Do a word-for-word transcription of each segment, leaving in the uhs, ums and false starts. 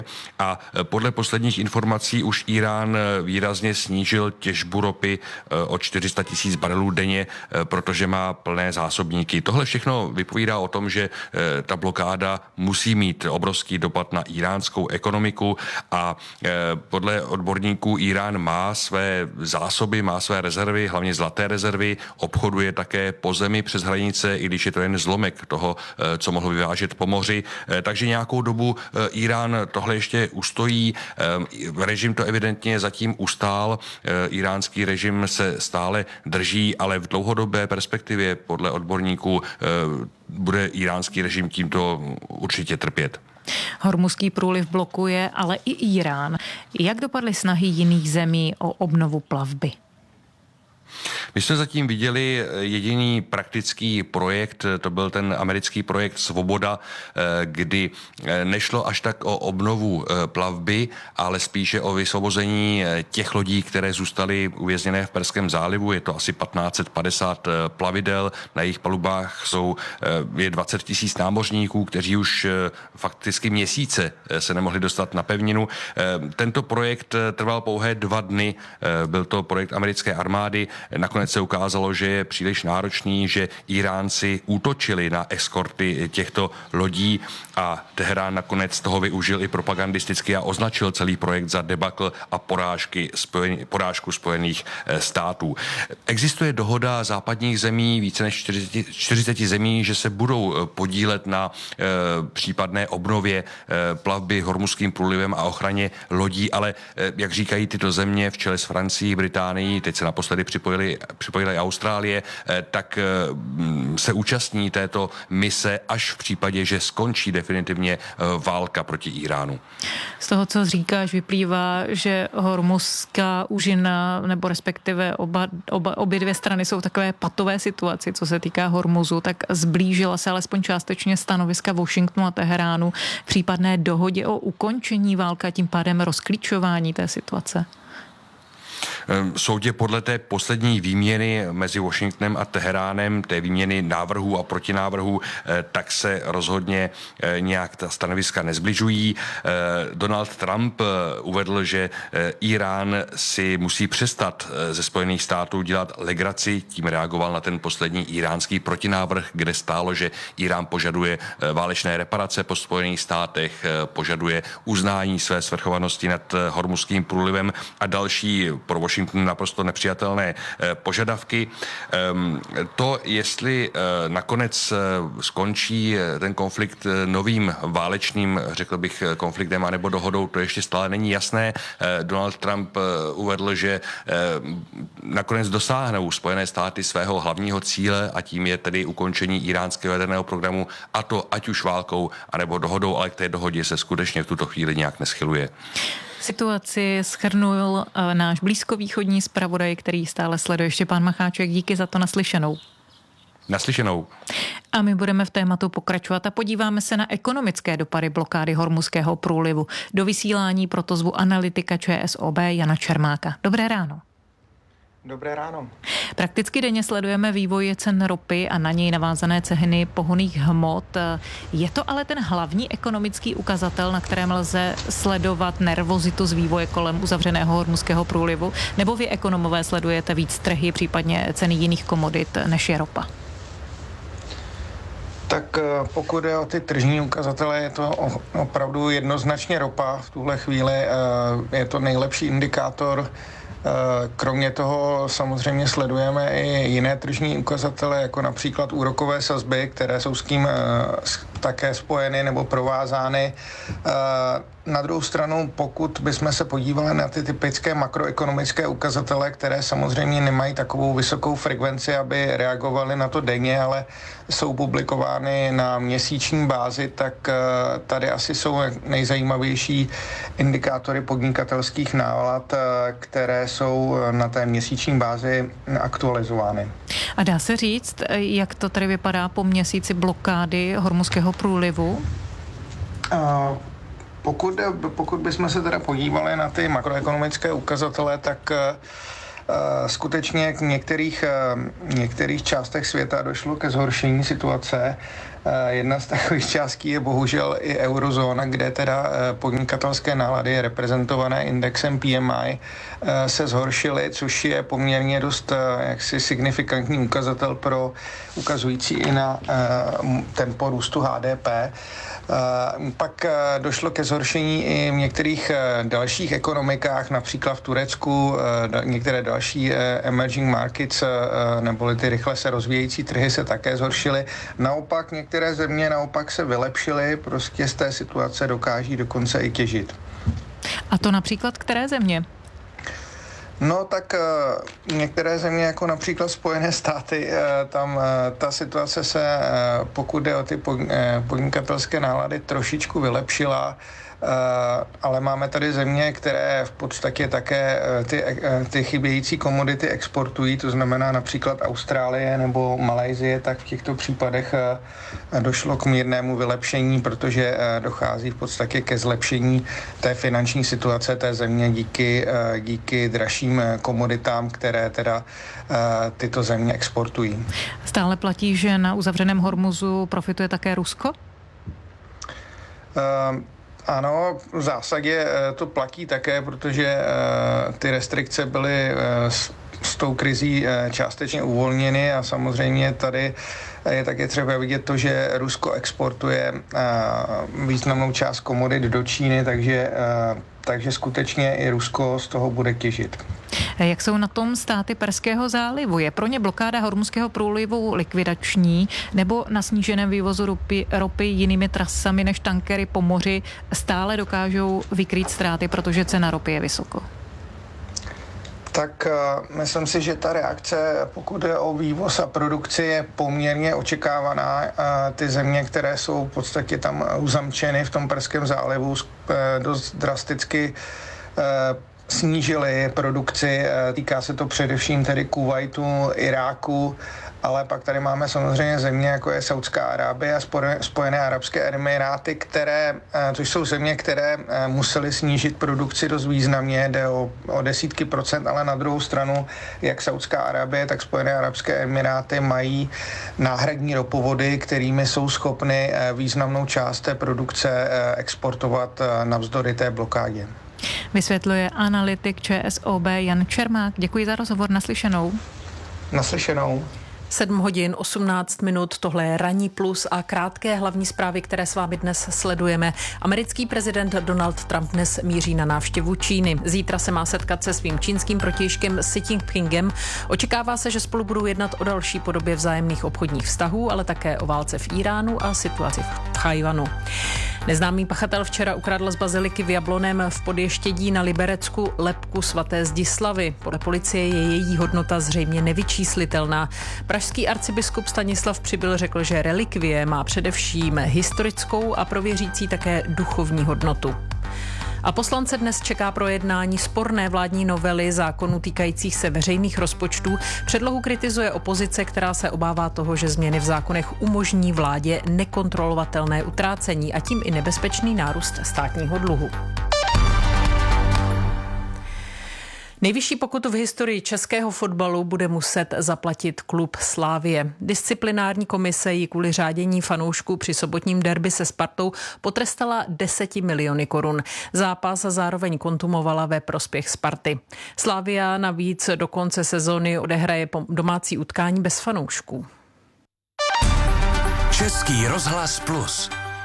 A podle posledních informací už Írán výrazně snížil těžbu ropy o čtyři sta tisíc barelů denně, protože má plné zásobníky. Tohle všechno vypovídá o tom, že ta blokáda musí mít obrovský dopad na iránskou ekonomiku a podle odborníků Írán má své zásoby, má své rezervy, hlavně zlaté rezervy, obchoduje také po zemi přes hranice, i když je to jen zlomek toho, co mohl vyvážet po moři. Takže nějakou dobu Írán tohle ještě ustojí. Režim to evidentně zatím ustál. Iránský režim se stále drží, ale v dlouhodobé perspektivě podle odborníků bude iránský režim tímto určitě trpět. Hormuzský průliv blokuje ale i Írán. Jak dopadly snahy jiných zemí o obnovu plavby? My jsme zatím viděli jediný praktický projekt, to byl ten americký projekt Svoboda, kdy nešlo až tak o obnovu plavby, ale spíše o vysvobození těch lodí, které zůstaly uvězněné v Perském zálivu. Je to asi patnáct set padesát plavidel, na jejich palubách jsou je dvacet tisíc námořníků, kteří už fakticky měsíce se nemohli dostat na pevninu. Tento projekt trval pouhé dva dny, byl to projekt americké armády. Nakonec se ukázalo, že je příliš náročný, že Iránci útočili na eskorty těchto lodí a Teherán nakonec toho využil i propagandisticky a označil celý projekt za debakl a porážky spojen, porážku Spojených států. Existuje dohoda západních zemí, více než čtyřicet zemí, že se budou podílet na e, případné obnově e, plavby Hormuzským průlivem a ochraně lodí, ale e, jak říkají tyto země v čele s Francií, Británií, teď se naposledy připojili připojila i Austrálie, tak se účastní této mise až v případě, že skončí definitivně válka proti Iránu. Z toho, co říkáš, vyplývá, že Hormuzská úžina, nebo respektive oba, oba, obě dvě strany jsou v takové patové situaci, co se týká Hormuzu, tak zblížila se alespoň částečně stanoviska Washingtonu a Teheránu k případné dohodě o ukončení války a tím pádem rozklíčování té situace. Soudě podle té poslední výměny mezi Washingtonem a Teheránem, té výměny návrhů a protinávrhů, tak se rozhodně nějak ta stanoviska nezbližují. Donald Trump uvedl, že Irán si musí přestat ze Spojených států dělat legraci, tím reagoval na ten poslední iránský protinávrh, kde stálo, že Irán požaduje válečné reparace po Spojených státech, požaduje uznání své svrchovanosti nad Hormuzským průlivem a další pro Washington naprosto nepřijatelné požadavky. To, jestli nakonec skončí ten konflikt novým válečným, řekl bych, konfliktem anebo dohodou, to ještě stále není jasné. Donald Trump uvedl, že nakonec dosáhnou Spojené státy svého hlavního cíle a tím je tedy ukončení iránského jaderného programu, a to ať už válkou anebo dohodou, ale k té dohodě se skutečně v tuto chvíli nějak neschyluje. Situaci shrnul náš blízkovýchodní zpravodaj, který stále sleduje Štěpán Macháček. Díky za to, naslyšenou. Naslyšenou. A my budeme v tématu pokračovat a podíváme se na ekonomické dopady blokády Hormuzského průlivu. Do vysílání proto zvu analytika ČSOB Jana Čermáka. Dobré ráno. Dobré ráno. Prakticky denně sledujeme vývoj cen ropy a na něj navázané ceny pohonných hmot. Je to ale ten hlavní ekonomický ukazatel, na kterém lze sledovat nervozitu z vývoje kolem uzavřeného Hormuzského průlivu? Nebo vy, ekonomové, sledujete víc trhy, případně ceny jiných komodit, než je ropa? Tak pokud je o ty tržní ukazatele, je to opravdu jednoznačně ropa. V tuhle chvíli je to nejlepší indikátor. Kromě toho samozřejmě sledujeme i jiné tržní ukazatele, jako například úrokové sazby, které jsou s tím také spojeny nebo provázány. Na druhou stranu, pokud bychom se podívali na ty typické makroekonomické ukazatele, které samozřejmě nemají takovou vysokou frekvenci, aby reagovaly na to denně, ale jsou publikovány na měsíční bázi, tak tady asi jsou nejzajímavější indikátory podnikatelských nálad, které jsou na té měsíční bázi aktualizovány. A dá se říct, jak to tady vypadá po měsíci blokády Hormuzského průlivu? Uh, Pokud, pokud bychom se teda podívali na ty makroekonomické ukazatele, tak uh, skutečně k některých, uh, některých částech světa došlo ke zhoršení situace. Jedna z takových částí je bohužel i eurozóna, kde teda podnikatelské nálady reprezentované indexem P M I se zhoršily, což je poměrně dost jaksi signifikantní ukazatel pro ukazující i na tempo růstu H D P. Pak došlo ke zhoršení i v některých dalších ekonomikách, například v Turecku, některé další emerging markets, neboli ty rychle se rozvíjející trhy se také zhoršily. Naopak některé země naopak se vylepšily, prostě z té situace dokáží dokonce i těžit. A to například které země? No tak uh, některé země, jako například Spojené státy, uh, tam uh, ta situace se, uh, pokud jde o ty podnikatelské nálady, trošičku vylepšila. Uh, ale máme tady země, které v podstatě také uh, ty, uh, ty chybějící komodity exportují, to znamená například Austrálie nebo Malajsie, tak v těchto případech uh, došlo k mírnému vylepšení, protože uh, dochází v podstatě ke zlepšení té finanční situace té země díky, uh, díky dražším komoditám, které teda uh, tyto země exportují. Stále platí, že na uzavřeném Hormuzu profituje také Rusko? Uh, Ano, v zásadě to platí také, protože ty restrikce byly s, s tou krizí částečně uvolněny a samozřejmě tady je také třeba vidět to, že Rusko exportuje významnou část komodit do Číny, takže, takže skutečně i Rusko z toho bude těžit. Jak jsou na tom státy Perského zálivu? Je pro ně blokáda Hormuzského průlivu likvidační, nebo na sníženém vývozu ropy, ropy jinými trasami než tankery po moři stále dokážou vykrýt ztráty, protože cena ropy je vysoko? Tak uh, myslím si, že ta reakce, pokud je o vývoz a produkci, je poměrně očekávaná. Uh, ty země, které jsou v podstatě tam uzamčeny v tom Perském zálivu, uh, dost drasticky uh, snížili produkci, týká se to především tedy Kuvajtu, Iráku, ale pak tady máme samozřejmě země, jako je Saudská Arábie a Spojené arabské emiráty, které, což jsou země, které musely snížit produkci dost významně, jde o, o desítky procent, ale na druhou stranu, jak Saudská Arábie, tak Spojené arabské emiráty mají náhradní ropovody, kterými jsou schopny významnou část té produkce exportovat navzdory té blokádě. Vysvětluje analytik Č S O B Jan Čermák. Děkuji za rozhovor, naslyšenou. Naslyšenou. sedm hodin osmnáct minut, tohle je Ranní plus a krátké hlavní zprávy, které s vámi dnes sledujeme. Americký prezident Donald Trump dnes míří na návštěvu Číny. Zítra se má setkat se svým čínským protějškem Xi Jinpingem. Očekává se, že spolu budou jednat o další podobě vzájemných obchodních vztahů, ale také o válce v Iránu a situaci v Tchajwanu. Neznámý pachatel včera ukradl z baziliky v Jabloném v Podještědí na Liberecku lebku svaté Zdislavy. Podle policie je její hodnota zřejmě nevyčíslitelná. Pražský arcibiskup Stanislav Přibyl řekl, že relikvie má především historickou a pro věřící také duchovní hodnotu. A poslance dnes čeká projednání sporné vládní novely zákonů týkajících se veřejných rozpočtů. Předlohu kritizuje opozice, která se obává toho, že změny v zákonech umožní vládě nekontrolovatelné utrácení a tím i nebezpečný nárůst státního dluhu. Nejvyšší pokutu v historii českého fotbalu bude muset zaplatit klub Slavie. Disciplinární komise ji kvůli řádění fanoušků při sobotním derby se Spartou potrestala deseti miliony korun. Zápas zároveň kontumovala ve prospěch Sparty. Slavia navíc do konce sezóny odehraje domácí utkání bez fanoušků. Český rozhlas plus.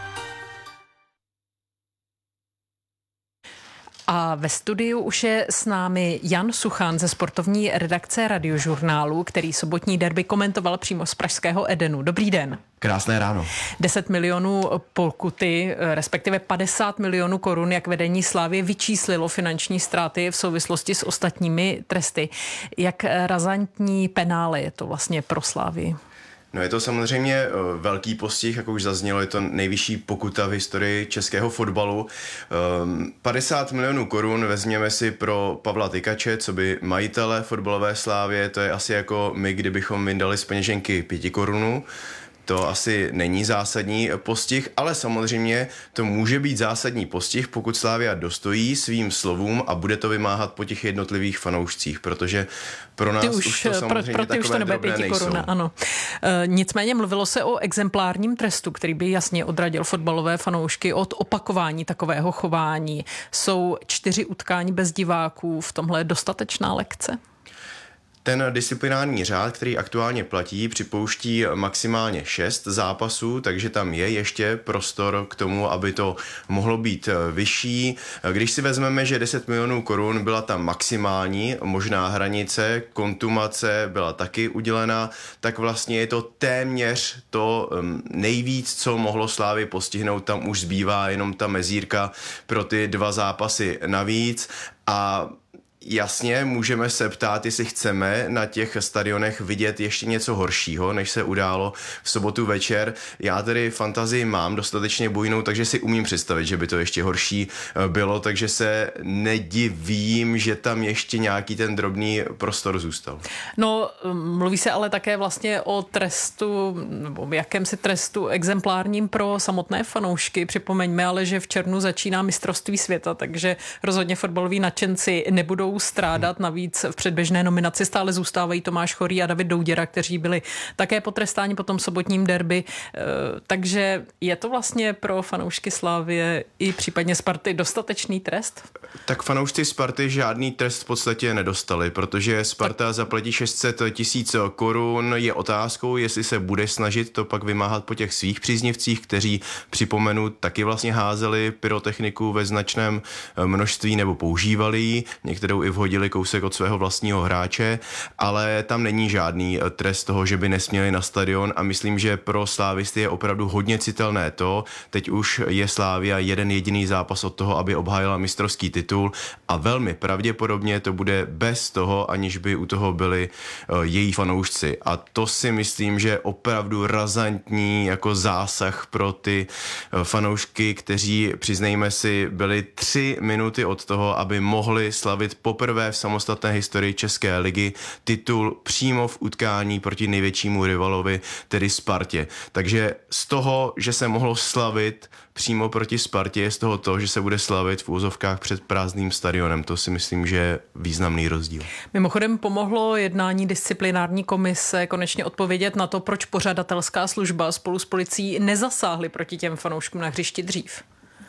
A ve studiu už je s námi Jan Suchan ze sportovní redakce Radiožurnálu, který sobotní derby komentoval přímo z pražského Edenu. Dobrý den. Krásné ráno. deset milionů pokuty, respektive padesát milionů korun, jak vedení Slavie vyčíslilo finanční ztráty v souvislosti s ostatními tresty. Jak razantní penále je to vlastně pro Slavii? No je to samozřejmě velký postih, jako už zaznělo, je to nejvyšší pokuta v historii českého fotbalu. padesát milionů korun vezměme si pro Pavla Tykače, co by majitele fotbalové Slavie, to je asi jako my, kdybychom vyndali z peněženky pěti korunů. to asi není zásadní postih, ale samozřejmě to může být zásadní postih, pokud Slavia dostojí svým slovům a bude to vymáhat po těch jednotlivých fanoušcích, protože pro nás ty už, už to samozřejmě pro, pro ty už to nebude pěti koruna, ano. E, nicméně mluvilo se o exemplárním trestu, který by jasně odradil fotbalové fanoušky od opakování takového chování. Jsou čtyři utkání bez diváků v tomhle dostatečná lekce? Ten disciplinární řád, který aktuálně platí, připouští maximálně šest zápasů, takže tam je ještě prostor k tomu, aby to mohlo být vyšší. Když si vezmeme, že deset milionů korun byla ta maximální možná hranice, kontumace byla taky udělena, tak vlastně je to téměř to nejvíc, co mohlo Slávy postihnout. Tam už zbývá jenom ta mezírka pro ty dva zápasy navíc a jasně, můžeme se ptát, jestli chceme na těch stadionech vidět ještě něco horšího, než se událo v sobotu večer. Já tedy fantazii mám dostatečně bujnou, takže si umím představit, že by to ještě horší bylo, takže se nedivím, že tam ještě nějaký ten drobný prostor zůstal. No, mluví se ale také vlastně o trestu, nebo jakémsi trestu exemplárním pro samotné fanoušky. Připomeňme ale, že v červnu začíná mistrovství světa, takže rozhodně fotbaloví nadšenci nebudou strádat. Navíc v předběžné nominaci stále zůstávají Tomáš Chorý a David Douděra, kteří byli také potrestáni po tom sobotním derby. Takže je to vlastně pro fanoušky Slavie i případně Sparty dostatečný trest? Tak fanoušci Sparty žádný trest v podstatě nedostali, protože Sparta zaplatí šest set tisíc korun. Je otázkou, jestli se bude snažit to pak vymáhat po těch svých příznivcích, kteří, připomenu, taky vlastně házeli pyrotechniku ve značném množství nebo používali ji. Některou i vhodili kousek od svého vlastního hráče, ale tam není žádný trest toho, že by nesměli na stadion a myslím, že pro slávisty je opravdu hodně citelné to, teď už je Slavia jeden jediný zápas od toho, aby obhájila mistrovský titul a velmi pravděpodobně to bude bez toho, aniž by u toho byli její fanoušci. A to si myslím, že je opravdu razantní jako zásah pro ty fanoušky, kteří, přiznejme si, byli tři minuty od toho, aby mohli slavit poprvé v samostatné historii České ligy titul přímo v utkání proti největšímu rivalovi, tedy Spartě. Takže z toho, že se mohlo slavit přímo proti Spartě, je z toho to, že se bude slavit v úzovkách před prázdným stadionem. To si myslím, že je významný rozdíl. Mimochodem pomohlo jednání disciplinární komise konečně odpovědět na to, proč pořadatelská služba spolu s policií nezasáhly proti těm fanouškům na hřišti dřív.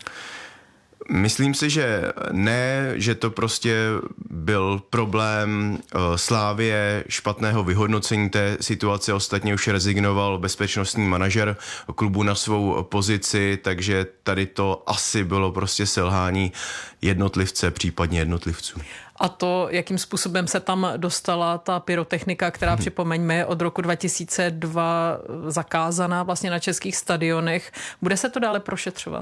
Myslím si, že ne, že to prostě byl problém Slávie, špatného vyhodnocení té situace. Ostatně už rezignoval bezpečnostní manažer klubu na svou pozici, takže tady to asi bylo prostě selhání jednotlivce, případně jednotlivců. A to, jakým způsobem se tam dostala ta pyrotechnika, která, hmm. připomeňme, je od roku dva tisíce dva zakázaná vlastně na českých stadionech. Bude se to dále prošetřovat?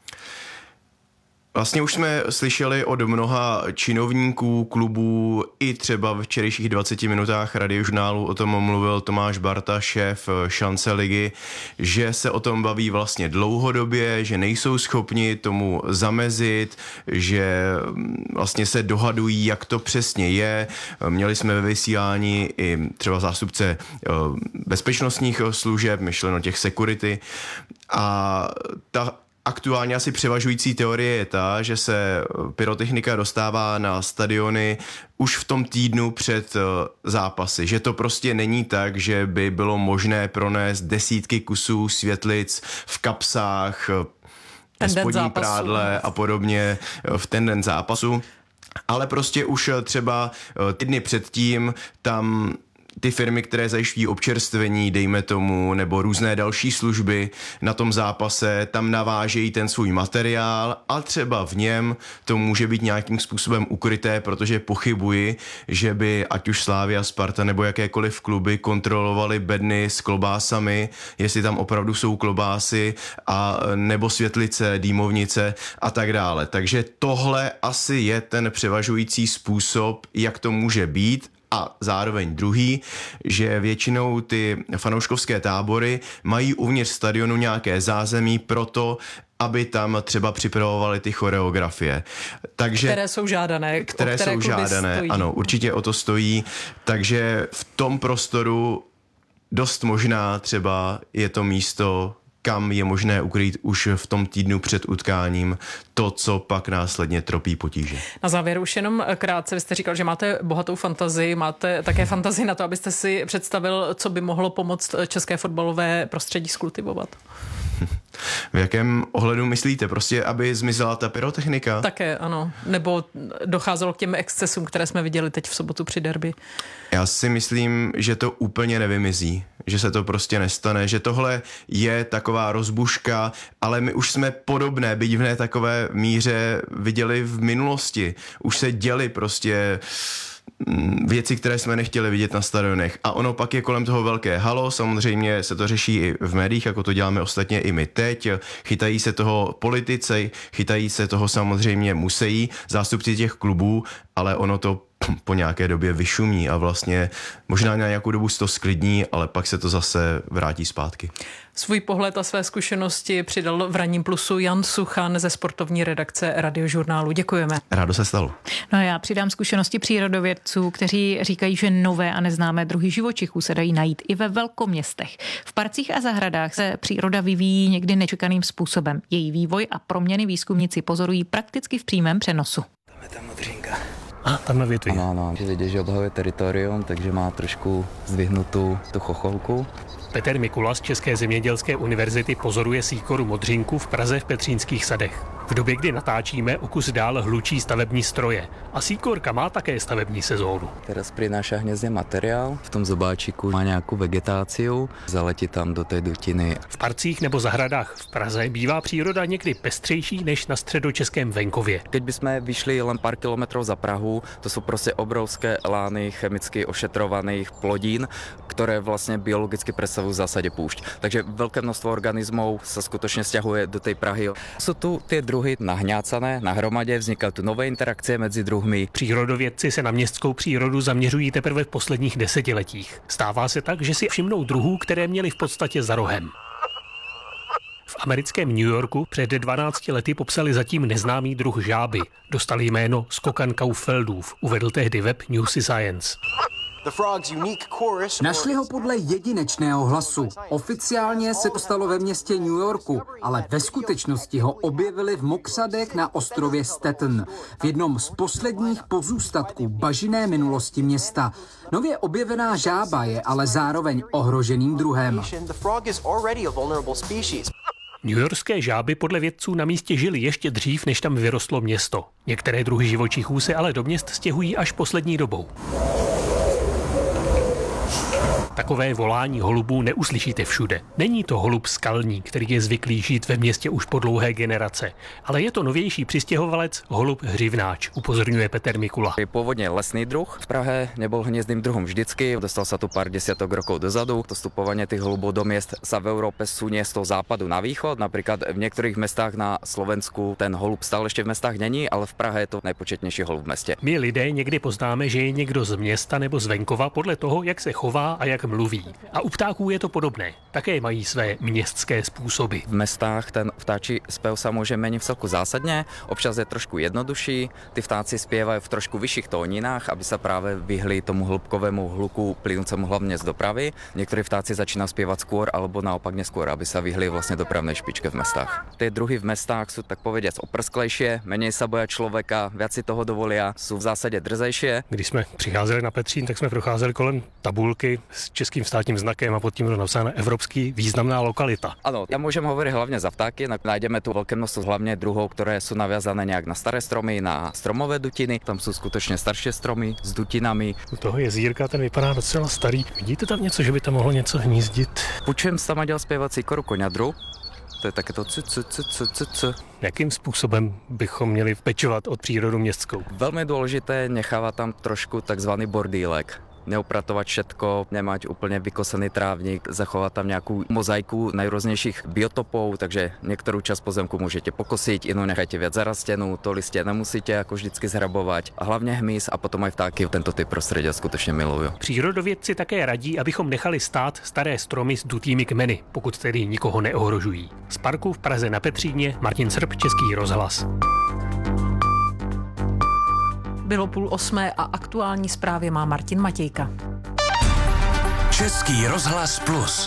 Vlastně už jsme slyšeli od mnoha činovníků, klubů, i třeba v včerejších dvaceti minutách radiožurnálu o tom mluvil Tomáš Barta, šéf Šance ligy, že se o tom baví vlastně dlouhodobě, že nejsou schopni tomu zamezit, že vlastně se dohadují, jak to přesně je. Měli jsme ve vysílání i třeba zástupce bezpečnostních služeb, myšleno těch security, a ta aktuálně asi převažující teorie je ta, že se pyrotechnika dostává na stadiony už v tom týdnu před zápasy. Že to prostě není tak, že by bylo možné pronést desítky kusů světlic v kapsách, ve spodní prádle a podobně v ten den zápasu. Ale prostě už třeba týdny předtím tam ty firmy, které zajišťují občerstvení, dejme tomu, nebo různé další služby na tom zápase, tam navážejí ten svůj materiál a třeba v něm to může být nějakým způsobem ukryté, protože pochybuji, že by ať už Slavia, Sparta nebo jakékoliv kluby kontrolovali bedny s klobásami, jestli tam opravdu jsou klobásy a nebo světlice, dýmovnice a tak dále. Takže tohle asi je ten převažující způsob, jak to může být. A zároveň druhý, že většinou ty fanouškovské tábory mají uvnitř stadionu nějaké zázemí pro to, aby tam třeba připravovali ty choreografie. Takže, které jsou žádané. Které, které jsou žádané, stojí. Ano, určitě o to stojí. Takže v tom prostoru dost možná třeba je to místo, kam je možné ukrýt už v tom týdnu před utkáním to, co pak následně tropí potíže. Na závěr už jenom krátce, vy jste říkal, že máte bohatou fantazii, máte také fantazii na to, abyste si představil, co by mohlo pomoct české fotbalové prostředí skultivovat. V jakém ohledu myslíte? Prostě, aby zmizela ta pyrotechnika? Také, ano. Nebo docházelo k těm excesům, které jsme viděli teď v sobotu při derby? Já si myslím, že to úplně nevymizí, že se to prostě nestane, že tohle je taková rozbuška, ale my už jsme podobné, byť v ne takové míře viděli v minulosti. Už se děly prostě věci, které jsme nechtěli vidět na stadionech. A ono pak je kolem toho velké halo, samozřejmě se to řeší i v médiích, jako to děláme ostatně i my teď. Chytají se toho politici, chytají se toho samozřejmě musejí zástupci těch klubů, ale ono to po nějaké době vyšumí a vlastně možná na nějakou dobu se to sklidní, ale pak se to zase vrátí zpátky. Svůj pohled a své zkušenosti přidal v Ranním plusu Jan Suchan ze sportovní redakce Radiožurnálu. Děkujeme. Rádo se stalo. No a já přidám zkušenosti přírodovědců, kteří říkají, že nové a neznámé druhy živočichů se dají najít i ve velkoměstech. V parcích a zahradách se příroda vyvíjí někdy nečekaným způsobem. Její vývoj a proměny výzkumníci pozorují prakticky v přímém přenosu. Tam je ta modřinka. A tam na větvi. Ano, ano, že vidět, že obhajuje teritorium, takže má trošku zdvihnutou tu chocholku. Petr Mikula z České zemědělské univerzity pozoruje síkoru modřinku v Praze v Petřínských sadech. V době, kdy natáčíme, o kus dál hlučí stavební stroje. A síkorka má také stavební sezónu. Teraz prináša hnězdě materiál, v tom zobáčiku má nějakou vegetáciu, zaletí tam do té dutiny. V parcích nebo zahradách v Praze bývá příroda někdy pestřejší než na středočeském venkově. Keď bychom vyšli len pár kilometrov za Prahu, to jsou prostě obrovské lány chemicky ošetrovaných plodín, které vlastně biologicky predstavujú v zásade púšť. Takže veľké množstvo organizmov sa skutočne sťahuje do tej Prahy. Sú tu tie druhy nahňácané na hromadě, vznikají tu nové interakce mezi druhmi. Přírodovědci se na městskou přírodu zaměřují teprve v posledních desetiletích. Stává se tak, že si všimnou druhů, které měli v podstatě za rohem. V americkém New Yorku před dvanácti lety popsali zatím neznámý druh žáby. Dostali jméno Skokankaufeldův, uvedl tehdy web News Science. Našli ho podle jedinečného hlasu. Oficiálně se to stalo ve městě New Yorku, ale ve skutečnosti ho objevili v mokřadech na ostrově Staten, v jednom z posledních pozůstatků bažinné minulosti města. Nově objevená žába je ale zároveň ohroženým druhem. Newyorské žáby podle vědců na místě žily ještě dřív, než tam vyrostlo město. Některé druhy živočichů se ale do měst stěhují až poslední dobou. Takové volání holubů neuslyšíte všude. Není to holub skalní, který je zvyklý žít ve městě už po dlouhé generace, ale je to novější přistěhovalec holub hřivnáč, upozorňuje Petr Mikula. Je pôvodne lesný druh. V Prahe nebol hniezdnym druhom vždycky. Dostal sa tu pár desiatok rokov dozadu. To vstupovanie tých holubov do miest sa v Európe sunie z toho západu na východ. Napríklad v niektorých mestách na Slovensku ten holub stále ešte v mestách není, ale v Prahe je to najpočetnější holub v meste. My lidé někdy poznáme, že je někdo z města nebo z venkova podle toho, jak se chová a jak mluví. A u ptáků je to podobné. Také mají své městské způsoby. V mestách ten vtáčí spev sa môže meniť v celku zásadne. Občas je trošku jednodušší. Tí vtáci spievajú v trošku vyšších tóninách, aby sa práve vyhli tomu hĺbkovému hluku plynúcemu hlavne z dopravy. Niektorí vtáci začínajú spievať skôr alebo naopak neskôr, aby sa vyhli vlastne dopravnej špičke v mestách. Tie druhy v mestách sú tak povediac oprsklejšie, menej sa boja človeka, viac si toho dovolia, sú v zásade drzejšie. Když jsme přicházeli na Petřín, tak jsme procházeli kolem tabulky s českým státním znakem a pod tím bylo napsáno Evropský významná lokalita. Áno, ja môžem hovoriť hlavne za vtáky. Nájdeme tu veľké množstvo hlavne druhov, ktoré sú naviazané nejak na staré stromy, na stromové dutiny. Tam sú skutočne staršie stromy s dutinami. U toho jezírka ten vypadá docela starý. Vidíte tam něco, že by tam mohlo něco hnízdit? Počujem sa děl zpěvat síkoru koňadru. To je takéto c, c, c, c, c, c. Jakým způsobem bychom měli pečovat od přírodu městskou? Velmi důležité nechávat tam trošku takzvaný bordílek. Neupratovat všetko, nemať úplně vykosený trávnik, zachovat tam nějakou mozaiku najrůznějších biotopů, takže některou část pozemku můžete pokosiť, jinou nechajte viac zarastenou, to listě nemusíte jako vždycky zhrabovat. A hlavně hmyz a potom aj vtáky tento typ prostředí skutečně milují. Přírodovědci také radí, abychom nechali stát staré stromy s dutými kmeny, pokud tedy nikoho neohrožují. Z parku v Praze na Petříně Martin Srb, Český rozhlas. Bylo půl osmé a aktuální zprávy má Martin Matějka. Český rozhlas Plus.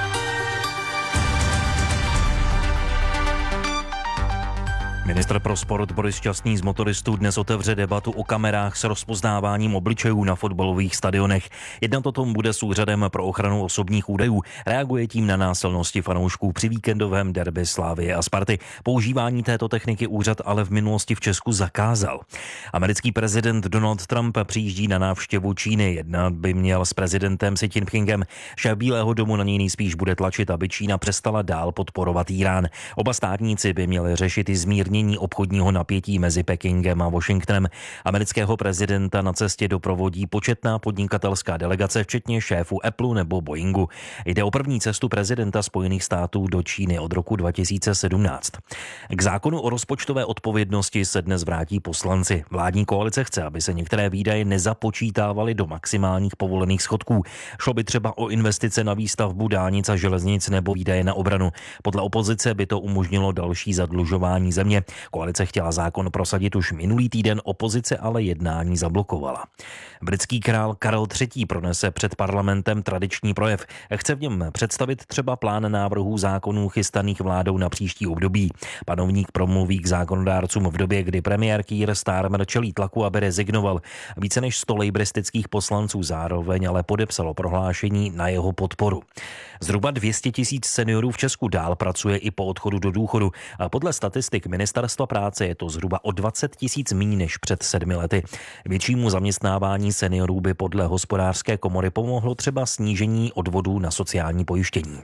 Ministr pro sport Boris Šťastný z motoristů dnes otevře debatu o kamerách s rozpoznáváním obličejů na fotbalových stadionech. Jednat o tom bude s Úřadem pro ochranu osobních údajů. Reaguje tím na násilnosti fanoušků při víkendovém derby Slavie a Sparty. Používání této techniky úřad ale v minulosti v Česku zakázal. Americký prezident Donald Trump přijíždí na návštěvu Číny. Jednat by měl s prezidentem Xi Jinpingem. Šéf Bílého domu na něj nejspíš bude tlačit, aby Čína přestala dál podporovat Írán. Oba státníci by měli řešit i zmírnění obchodního napětí mezi Pekingem a Washingtonem. Amerického prezidenta na cestě doprovodí početná podnikatelská delegace, včetně šéfů Apple nebo Boeingu. Jde o první cestu prezidenta Spojených států do Číny od roku dva tisíce sedmnáct. K zákonu o rozpočtové odpovědnosti se dnes vrátí poslanci. Vládní koalice chce, aby se některé výdaje nezapočítávaly do maximálních povolených schodků. Šlo by třeba o investice na výstavbu dálnic a železnic nebo výdaje na obranu. Podle opozice by to umožnilo další zadlužování země. Koalice chtěla zákon prosadit už minulý týden, opozice ale jednání zablokovala. Britský král Karel třetí pronese před parlamentem tradiční projev. Chce v něm představit třeba plán návrhů zákonů chystaných vládou na příští období. Panovník promluví k zákonodárcům v době, kdy premiér Keir Starmer čelí tlaku, aby rezignoval. Více než sto lejbristických poslanců zároveň ale podepsalo prohlášení na jeho podporu. Zhruba dvě stě tisíc seniorů v Česku dál pracuje i po odchodu do důchodu. A podle statistik Ministerstva práce je to zhruba o dvacet tisíc míň než před sedmi lety. Většímu zaměstnávání seniorů by podle Hospodářské komory pomohlo třeba snížení odvodů na sociální pojištění.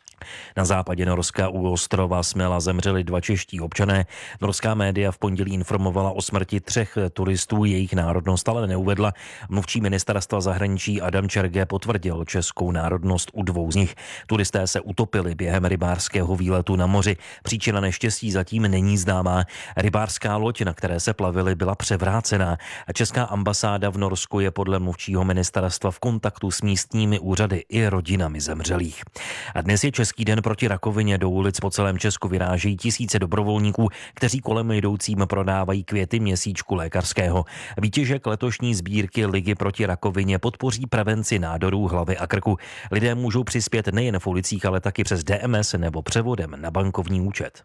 Na západě Norska u ostrova Smela zemřeli dva čeští občané. Norská média v pondělí informovala o smrti třech turistů, jejich národnost ale neuvedla. Mluvčí ministerstva zahraničí Adam Čerge potvrdil českou národnost u dvou z nich. Turisté se utopili během rybářského výletu na moři. Příčina neštěstí zatím není známá. Rybářská loď, na které se plavili, byla převrácená. Česká ambasáda v Norsku je podle mluvčího ministerstva v kontaktu s místními úřady i rodinami zemřelých. A dnes je Český den proti rakovině. Do ulic po celém Česku vyrážejí tisíce dobrovolníků, kteří kolem jdoucím prodávají květy měsíčku lékařského. Výtěžek letošní sbírky Ligy proti rakovině podpoří prevenci nádorů hlavy a krku. Lidé můžou přispět nejen v ulicích, ale taky přes D M S nebo převodem na bankovní účet.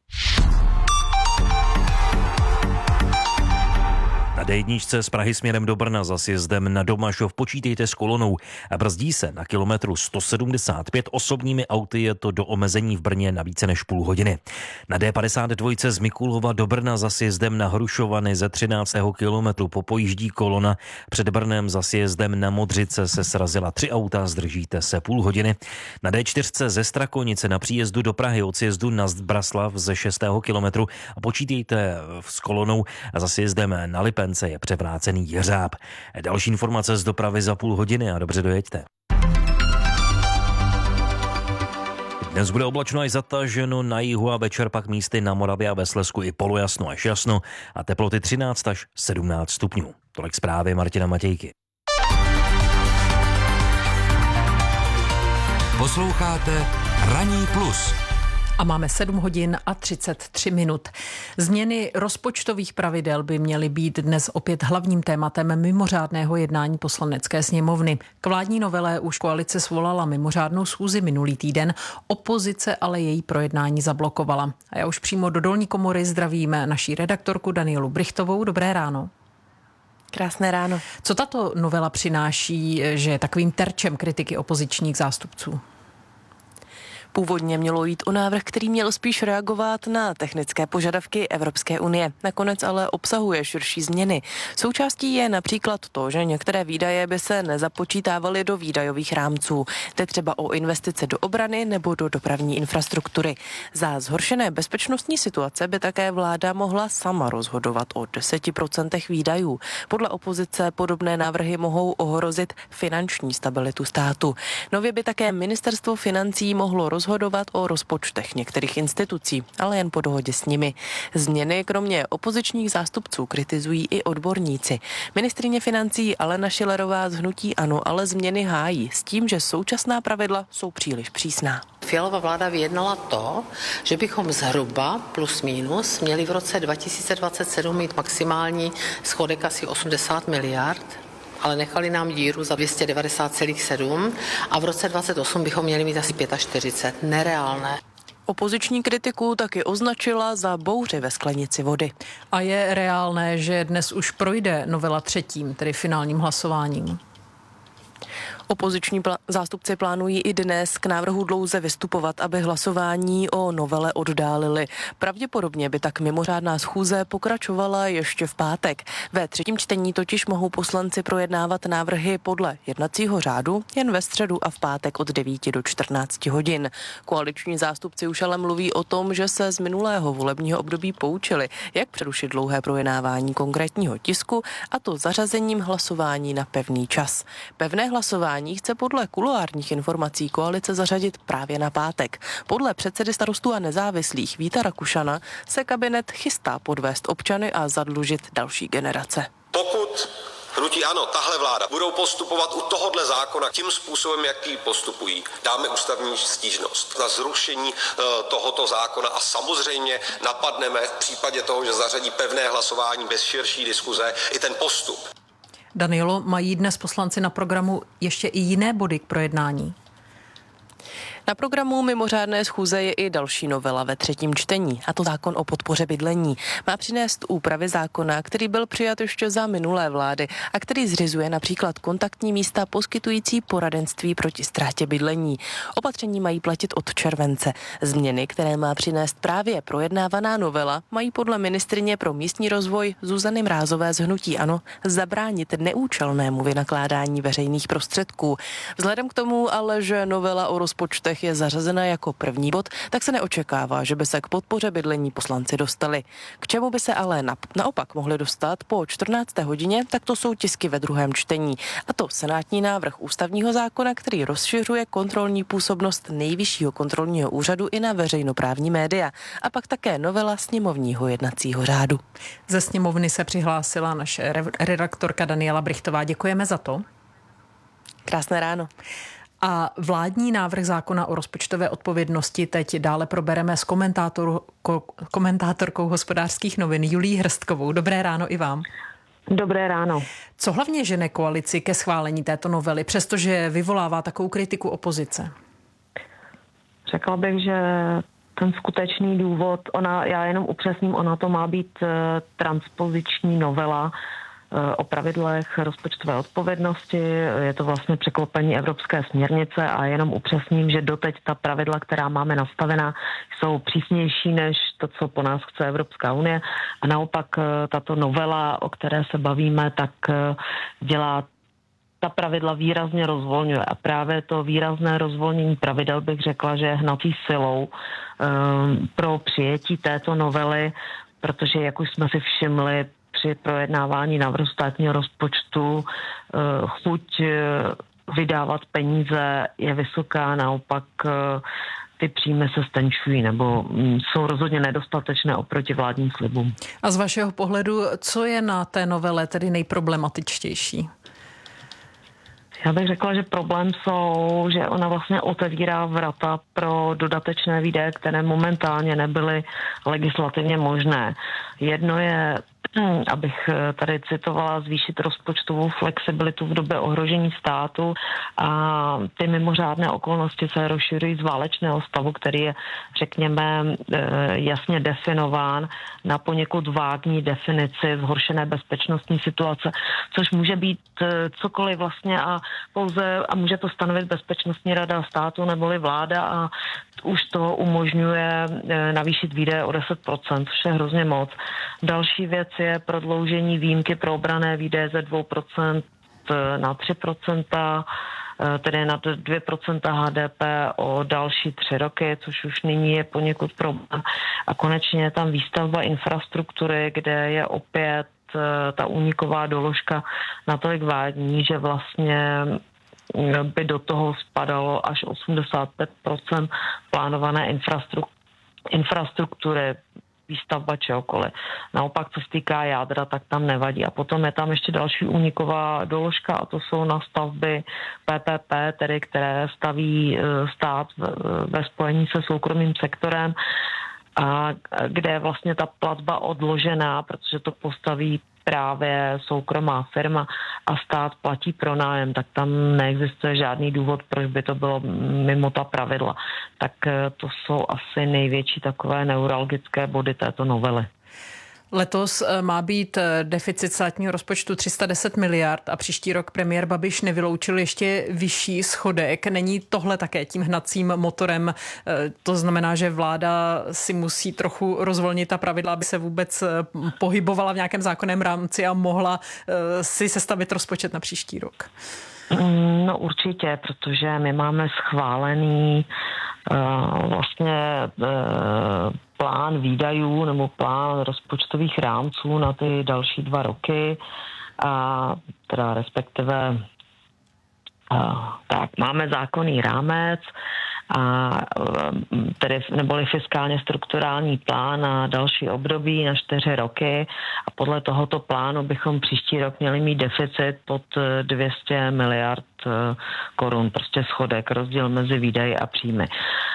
Na dé jedna z Prahy směrem do Brna za sjezdem na Domažov počítejte s kolonou a brzdí se na kilometru sto sedmdesát pět. Osobními auty je to do omezení v Brně na více než půl hodiny. Na dé padesát dva z Mikulova do Brna za sjezdem na Hrušovany ze třináctého kilometru popojíždí kolona. Před Brnem za sjezdem na Modřice se srazila tři auta, zdržíte se půl hodiny. Na dé čtyři ze Strakonice na příjezdu do Prahy od sjezdu na Zbraslav ze šestého kilometru počítejte s kolonou a za sjezdem na Lipence je převrácený jeřáb. Další informace z dopravy za půl hodiny a dobře dojeďte. Dnes bude oblačno až zataženo na jihu a večer pak místy na Moravě a ve Slezsku i polojasno až jasno a teploty třináct až sedmnáct stupňů. Tolik zprávy Martina Matějky. Posloucháte Ranní plus. A máme sedm hodin a třicet tři minut. Změny rozpočtových pravidel by měly být dnes opět hlavním tématem mimořádného jednání Poslanecké sněmovny. K vládní novele už koalice svolala mimořádnou schůzi minulý týden, opozice ale její projednání zablokovala. A já už přímo do dolní komory zdravím naší redaktorku Danielu Brichtovou. Dobré ráno. Krásné ráno. Co tato novela přináší, že je takovým terčem kritiky opozičních zástupců? Původně mělo jít o návrh, který měl spíš reagovat na technické požadavky Evropské unie. Nakonec ale obsahuje širší změny. Součástí je například to, že některé výdaje by se nezapočítávaly do výdajových rámců. Jde třeba o investice do obrany nebo do dopravní infrastruktury. Za zhoršené bezpečnostní situace by také vláda mohla sama rozhodovat o deseti procentech výdajů. Podle opozice podobné návrhy mohou ohrozit finanční stabilitu státu. Nově by také ministerstvo financí mohlo rozhodovat rozhodovat o rozpočtech některých institucí, ale jen po dohodě s nimi. Změny kromě opozičních zástupců kritizují i odborníci. Ministryně financí Alena Schillerová z hnutí ANO ale změny hájí s tím, že současná pravidla jsou příliš přísná. Fialova vláda vyjednala to, že bychom zhruba plus minus měli v roce dva tisíce dvacet sedm mít maximální schodek asi osmdesát miliard. ale nechali nám díru za dvě stě devadesát celá sedm a v roce dvacet osm bychom měli mít asi čtyřicet pět. Nereálné. Opoziční kritiku taky označila za bouři ve sklenici vody. A je reálné, že dnes už projde novela třetím, tedy finálním hlasováním? Opoziční pl- zástupci plánují i dnes k návrhu dlouze vystupovat, aby hlasování o novele oddálili. Pravděpodobně by tak mimořádná schůze pokračovala ještě v pátek. Ve třetím čtení totiž mohou poslanci projednávat návrhy podle jednacího řádu jen ve středu a v pátek od devíti do čtrnácti hodin. Koaliční zástupci už ale mluví o tom, že se z minulého volebního období poučili, jak přerušit dlouhé projednávání konkrétního tisku, a to zařazením hlasování na pevný čas. Pevné hlasování chce podle kuloárních informací koalice zařadit právě na pátek. Podle předsedy Starostů a nezávislých Víta Rakušana se kabinet chystá podvést občany a zadlužit další generace. Pokud hnutí ANO, tahle vláda, budou postupovat u tohohle zákona tím způsobem, jaký postupují, dáme ústavní stížnost na zrušení uh, tohoto zákona a samozřejmě napadneme v případě toho, že zařadí pevné hlasování bez širší diskuze i ten postup. Danielo, mají dnes poslanci na programu ještě i jiné body k projednání? Na programu mimořádné schůze je i další novela ve třetím čtení, a to zákon o podpoře bydlení. Má přinést úpravy zákona, který byl přijat ještě za minulé vlády a který zřizuje například kontaktní místa poskytující poradenství proti ztrátě bydlení. Opatření mají platit od července. Změny, které má přinést právě projednávaná novela, mají podle ministryně pro místní rozvoj Zuzany Mrázové z hnutí ANO zabránit neúčelnému vynakládání veřejných prostředků. Vzhledem k tomu ale, že novela o rozpočtech je zařazena jako první bod, tak se neočekává, že by se k podpoře bydlení poslanci dostali. K čemu by se ale na, naopak mohli dostat po čtrnácté hodině, tak to jsou tisky ve druhém čtení. A to senátní návrh ústavního zákona, který rozšiřuje kontrolní působnost Nejvyššího kontrolního úřadu i na veřejnoprávní média. A pak také novela sněmovního jednacího řádu. Ze sněmovny se přihlásila naše redaktorka Daniela Brichtová. Děkujeme za to. Krásné ráno. A vládní návrh zákona o rozpočtové odpovědnosti teď dále probereme s komentátor, ko, komentátorkou Hospodářských novin Julií Hrstkovou. Dobré ráno i vám. Dobré ráno. Co hlavně žene koalici ke schválení této novely, přestože vyvolává takovou kritiku opozice? Řekla bych, že ten skutečný důvod, ona, já jenom upřesním, ona to má být uh, transpoziční novela o pravidlech rozpočtové odpovědnosti. Je to vlastně překlopení evropské směrnice a jenom upřesním, že doteď ta pravidla, která máme nastavená, jsou přísnější než to, co po nás chce Evropská unie. A naopak tato novela, o které se bavíme, tak dělá ta pravidla výrazně rozvolňuje. A právě to výrazné rozvolnění pravidel bych řekla, že je hnací silou um, pro přijetí této novely, protože, jak už jsme si všimli, při projednávání návrhu státního rozpočtu chuť vydávat peníze je vysoká, naopak ty příjmy se stenčují nebo jsou rozhodně nedostatečné oproti vládním slibům. A z vašeho pohledu, co je na té novele tedy nejproblematičtější? Já bych řekla, že problém jsou, že ona vlastně otevírá vrata pro dodatečné výdaje, které momentálně nebyly legislativně možné. Jedno je, abych tady citovala, zvýšit rozpočtovou flexibilitu v době ohrožení státu a ty mimořádné okolnosti se rozšiřují z válečného stavu, který je, řekněme, jasně definován na poněkud vágní definici zhoršené bezpečnostní situace, což může být cokoliv vlastně a pouze, a může to stanovit Bezpečnostní rada státu neboli vláda a už to umožňuje navýšit výdaje o deset procent, což je hrozně moc. Další věc je prodloužení výjimky pro obranné výdaje ze dvou procent na tři procenta, tedy na dvě procenta H D P o další tři roky, což už nyní je poněkud problém. A konečně je tam výstavba infrastruktury, kde je opět ta úniková doložka natolik vágní, že vlastně by do toho spadalo až osmdesát pět procent plánované infrastruktury, výstavba čehokoliv. Naopak, co se týká jádra, tak tam nevadí. A potom je tam ještě další úniková doložka a to jsou na stavby P P P, tedy které staví stát ve spojení se soukromým sektorem, a kde je vlastně ta platba odložená, protože to postaví právě soukromá firma a stát platí pronájem, tak tam neexistuje žádný důvod, proč by to bylo mimo ta pravidla. Tak to jsou asi největší takové neuralgické body této novely. Letos má být deficit státního rozpočtu tři sta deset miliard a příští rok premiér Babiš nevyloučil ještě vyšší schodek. Není tohle také tím hnacím motorem? To znamená, že vláda si musí trochu rozvolnit ta pravidla, aby se vůbec pohybovala v nějakém zákonném rámci a mohla si sestavit rozpočet na příští rok. No určitě, protože my máme schválený uh, vlastně uh, plán výdajů nebo plán rozpočtových rámců na ty další dva roky a teda respektive uh, tak máme zákonný rámec a tedy neboli fiskálně strukturální plán na další období na čtyři roky a podle tohoto plánu bychom příští rok měli mít deficit pod dvě stě miliard korun, prostě schodek, rozdíl mezi výdaji a příjmy.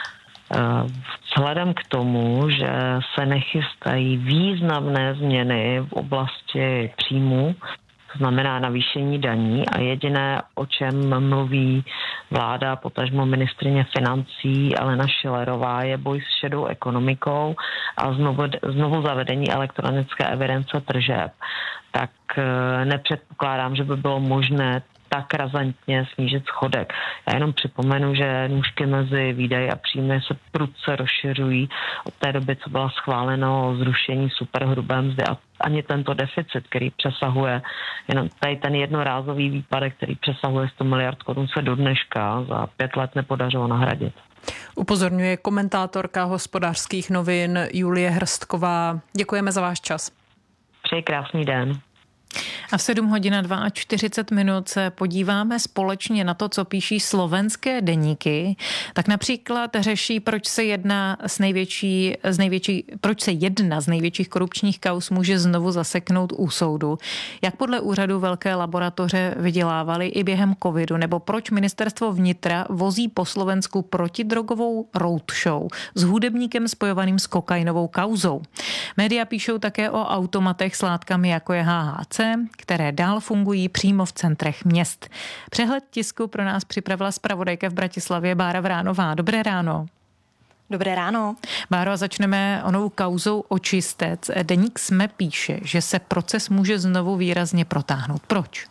Vzhledem k tomu, že se nechystají významné změny v oblasti příjmů, to znamená navýšení daní a jediné, o čem mluví vláda, potažmo ministryně financí Alena Schillerová, je boj s šedou ekonomikou a znovu, znovu zavedení elektronické evidence tržeb. Tak nepředpokládám, že by bylo možné tak razantně snížit schodek. Já jenom připomenu, že nůžky mezi výdaji a příjmy se prudce rozšiřují od té doby, co bylo schváleno zrušení superhrubé mzdy a ani tento deficit, který přesahuje, jenom tady ten jednorázový výpadek, který přesahuje sto miliard korun, se do dneška za pět let nepodařilo nahradit. Upozorňuje komentátorka Hospodářských novin Julie Hrstková. Děkujeme za váš čas. Přeji krásný den. A v sedm hodin a čtyřicet dva minut se podíváme společně na to, co píší slovenské deníky. Tak například řeší, proč se jedna z největší, z největší, proč se jedna z největších korupčních kauz může znovu zaseknout u soudu. Jak podle úřadu velké laboratoře vydělávali i během covidu, nebo proč ministerstvo vnitra vozí po Slovensku protidrogovou roadshow s hudebníkem spojovaným s kokainovou kauzou. Média píšou také o automatech s látkami, jako je há há cé, které dál fungují přímo v centrech měst. Přehled tisku pro nás připravila zpravodajka v Bratislavě Bára Vránová. Dobré ráno. Dobré ráno. Báro, a začneme onou kauzou Očistec. Deník SME píše, že se proces může znovu výrazně protáhnout. Proč?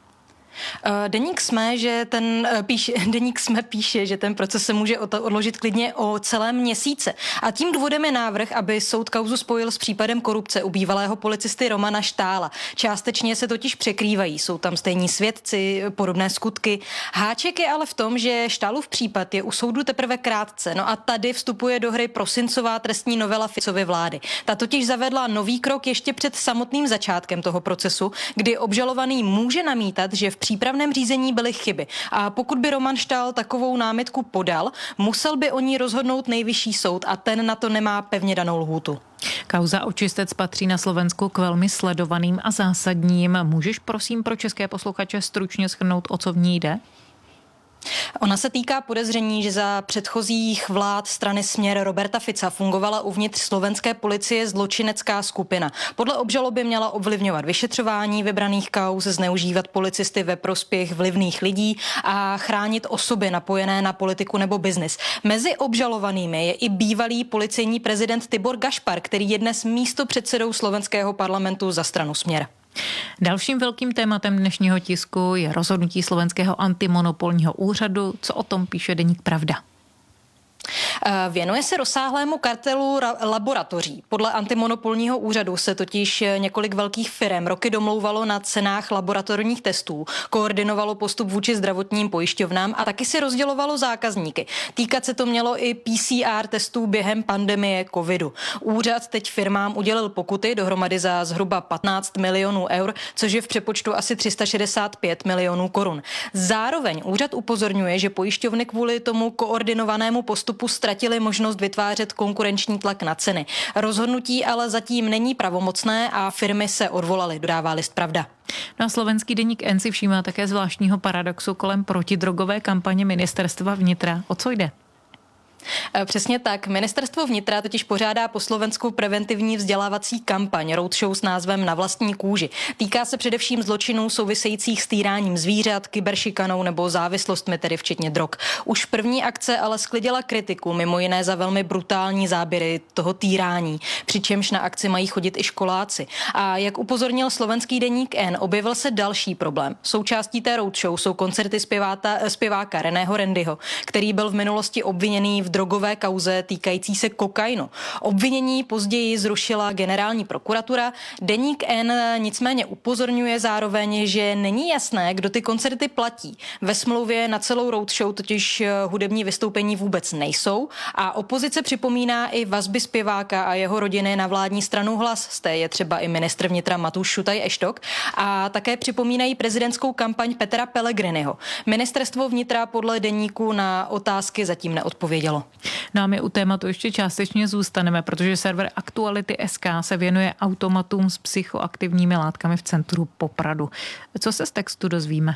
Deník SME, že ten píše, Deník SME píše, že ten proces se může odložit klidně o celé měsíce. A tím důvodem je návrh, aby soud kauzu spojil s případem korupce u bývalého policisty Romana Štála. Částečně se totiž překrývají, jsou tam stejní svědci, podobné skutky. Háček je ale v tom, že Štálův případ je u soudu teprve krátce. No a tady vstupuje do hry prosincová trestní novela Ficovy vlády. Ta totiž zavedla nový krok ještě před samotným začátkem toho procesu, kdy obžalovaný může namítat, že v přípravném řízení byly chyby. A pokud by Roman Štál takovou námitku podal, musel by o ní rozhodnout nejvyšší soud a ten na to nemá pevně danou lhůtu. Kauza Očistec patří na Slovensku k velmi sledovaným a zásadním. Můžeš prosím pro české posluchače stručně shrnout, o co v ní jde? Ona se týká podezření, že za předchozích vlád strany Směr Roberta Fica fungovala uvnitř slovenské policie zločinecká skupina. Podle obžaloby měla ovlivňovat vyšetřování vybraných kauz, zneužívat policisty ve prospěch vlivných lidí a chránit osoby napojené na politiku nebo biznis. Mezi obžalovanými je i bývalý policejní prezident Tibor Gašpar, který je dnes místopředsedou slovenského parlamentu za stranu Směr. Dalším velkým tématem dnešního tisku je rozhodnutí slovenského antimonopolního úřadu. Co o tom píše deník Pravda? Věnuje se rozsáhlému kartelu laboratoří. Podle antimonopolního úřadu se totiž několik velkých firem roky domlouvalo na cenách laboratorních testů, koordinovalo postup vůči zdravotním pojišťovnám a taky si rozdělovalo zákazníky. Týkat se to mělo i P C R testů během pandemie covidu. Úřad teď firmám udělil pokuty dohromady za zhruba patnáct milionů eur, což je v přepočtu asi tři sta šedesát pět milionů korun. Zároveň úřad upozorňuje, že pojišťovny kvůli tomu koordinovanému postupu ztratili možnost vytvářet konkurenční tlak na ceny. Rozhodnutí ale zatím není pravomocné a firmy se odvolaly, dodává list Pravda. No a slovenský deník N si všímá také zvláštního paradoxu kolem protidrogové kampaně ministerstva vnitra. O co jde? Přesně tak. Ministerstvo vnitra totiž pořádá po Slovensku preventivní vzdělávací kampaň roadshow s názvem Na vlastní kůži. Týká se především zločinů souvisejících s týráním zvířat, kyberšikanou nebo závislostmi, tedy včetně drog. Už první akce ale sklidila kritiku, mimo jiné za velmi brutální záběry toho týrání, přičemž na akci mají chodit i školáci. A jak upozornil slovenský deník N, objevil se další problém. Součástí té roadshow jsou koncerty zpěváta, zpěváka Reného Randyho, který byl v minulosti obviněný v drogové kauze týkající se kokainu. Obvinění později zrušila generální prokuratura. Deník N nicméně upozorňuje zároveň, že není jasné, kdo ty koncerty platí. Ve smlouvě na celou roadshow totiž hudební vystoupení vůbec nejsou a opozice připomíná i vazby zpěváka a jeho rodiny na vládní stranu Hlas. Z té je třeba i ministr vnitra Matúš Šutaj Eštok a také připomínají prezidentskou kampaň Petra Pellegriniho. Ministerstvo vnitra podle deníku na otázky zatím neodpovědělo. No a my u tématu ještě částečně zůstaneme, protože server Aktuality tečka es ká se věnuje automatům s psychoaktivními látkami v centru Popradu. Co se z textu dozvíme?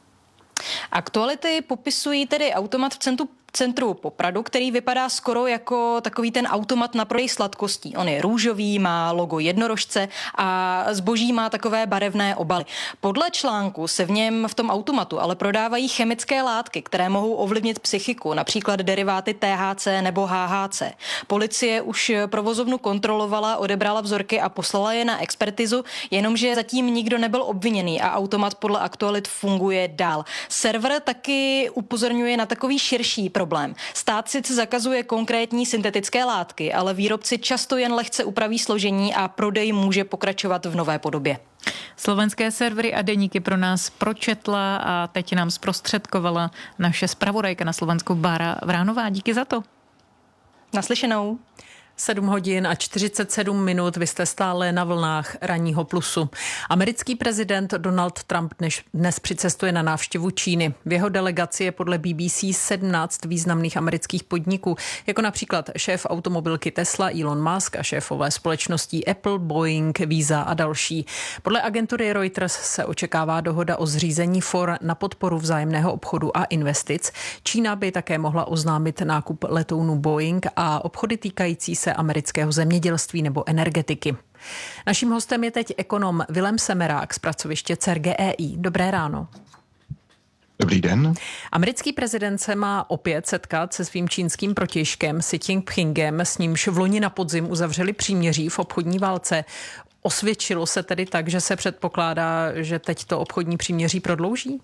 Aktuality popisují tedy automat v centru centru Popradu, který vypadá skoro jako takový ten automat na prodej sladkostí. On je růžový, má logo jednorožce a zboží má takové barevné obaly. Podle článku se v něm v tom automatu ale prodávají chemické látky, které mohou ovlivnit psychiku, například deriváty T H C nebo H H C. Policie už provozovnu kontrolovala, odebrala vzorky a poslala je na expertizu, jenomže zatím nikdo nebyl obviněný a automat podle Aktualit funguje dál. Server taky upozorňuje na takový širší problém. Stát sice zakazuje konkrétní syntetické látky, ale výrobci často jen lehce upraví složení a prodej může pokračovat v nové podobě. Slovenské servery a deníky pro nás pročetla a teď nám zprostředkovala naše zpravodajka na Slovensku Bára Vránová. Díky za to. Naslyšenou. sedm hodin a čtyřicet sedm minut, vy jste stále na vlnách Ranního plusu. Americký prezident Donald Trump dnes, dnes přicestuje na návštěvu Číny. V jeho delegaci je podle B B C sedmnáct významných amerických podniků, jako například šéf automobilky Tesla Elon Musk a šéfové společností Apple, Boeing, Visa a další. Podle agentury Reuters se očekává dohoda o zřízení for na podporu vzájemného obchodu a investic. Čína by také mohla oznámit nákup letounů Boeing a obchody týkající se amerického zemědělství nebo energetiky. Naším hostem je teď ekonom Vilém Semerák z pracoviště C E R G E I. Dobré ráno. Dobrý den. Americký prezident se má opět setkat se svým čínským protějškem Xi Jinpingem, s nímž v loni na podzim uzavřeli příměří v obchodní válce. Osvědčilo se tedy tak, že se předpokládá, že teď to obchodní příměří prodlouží?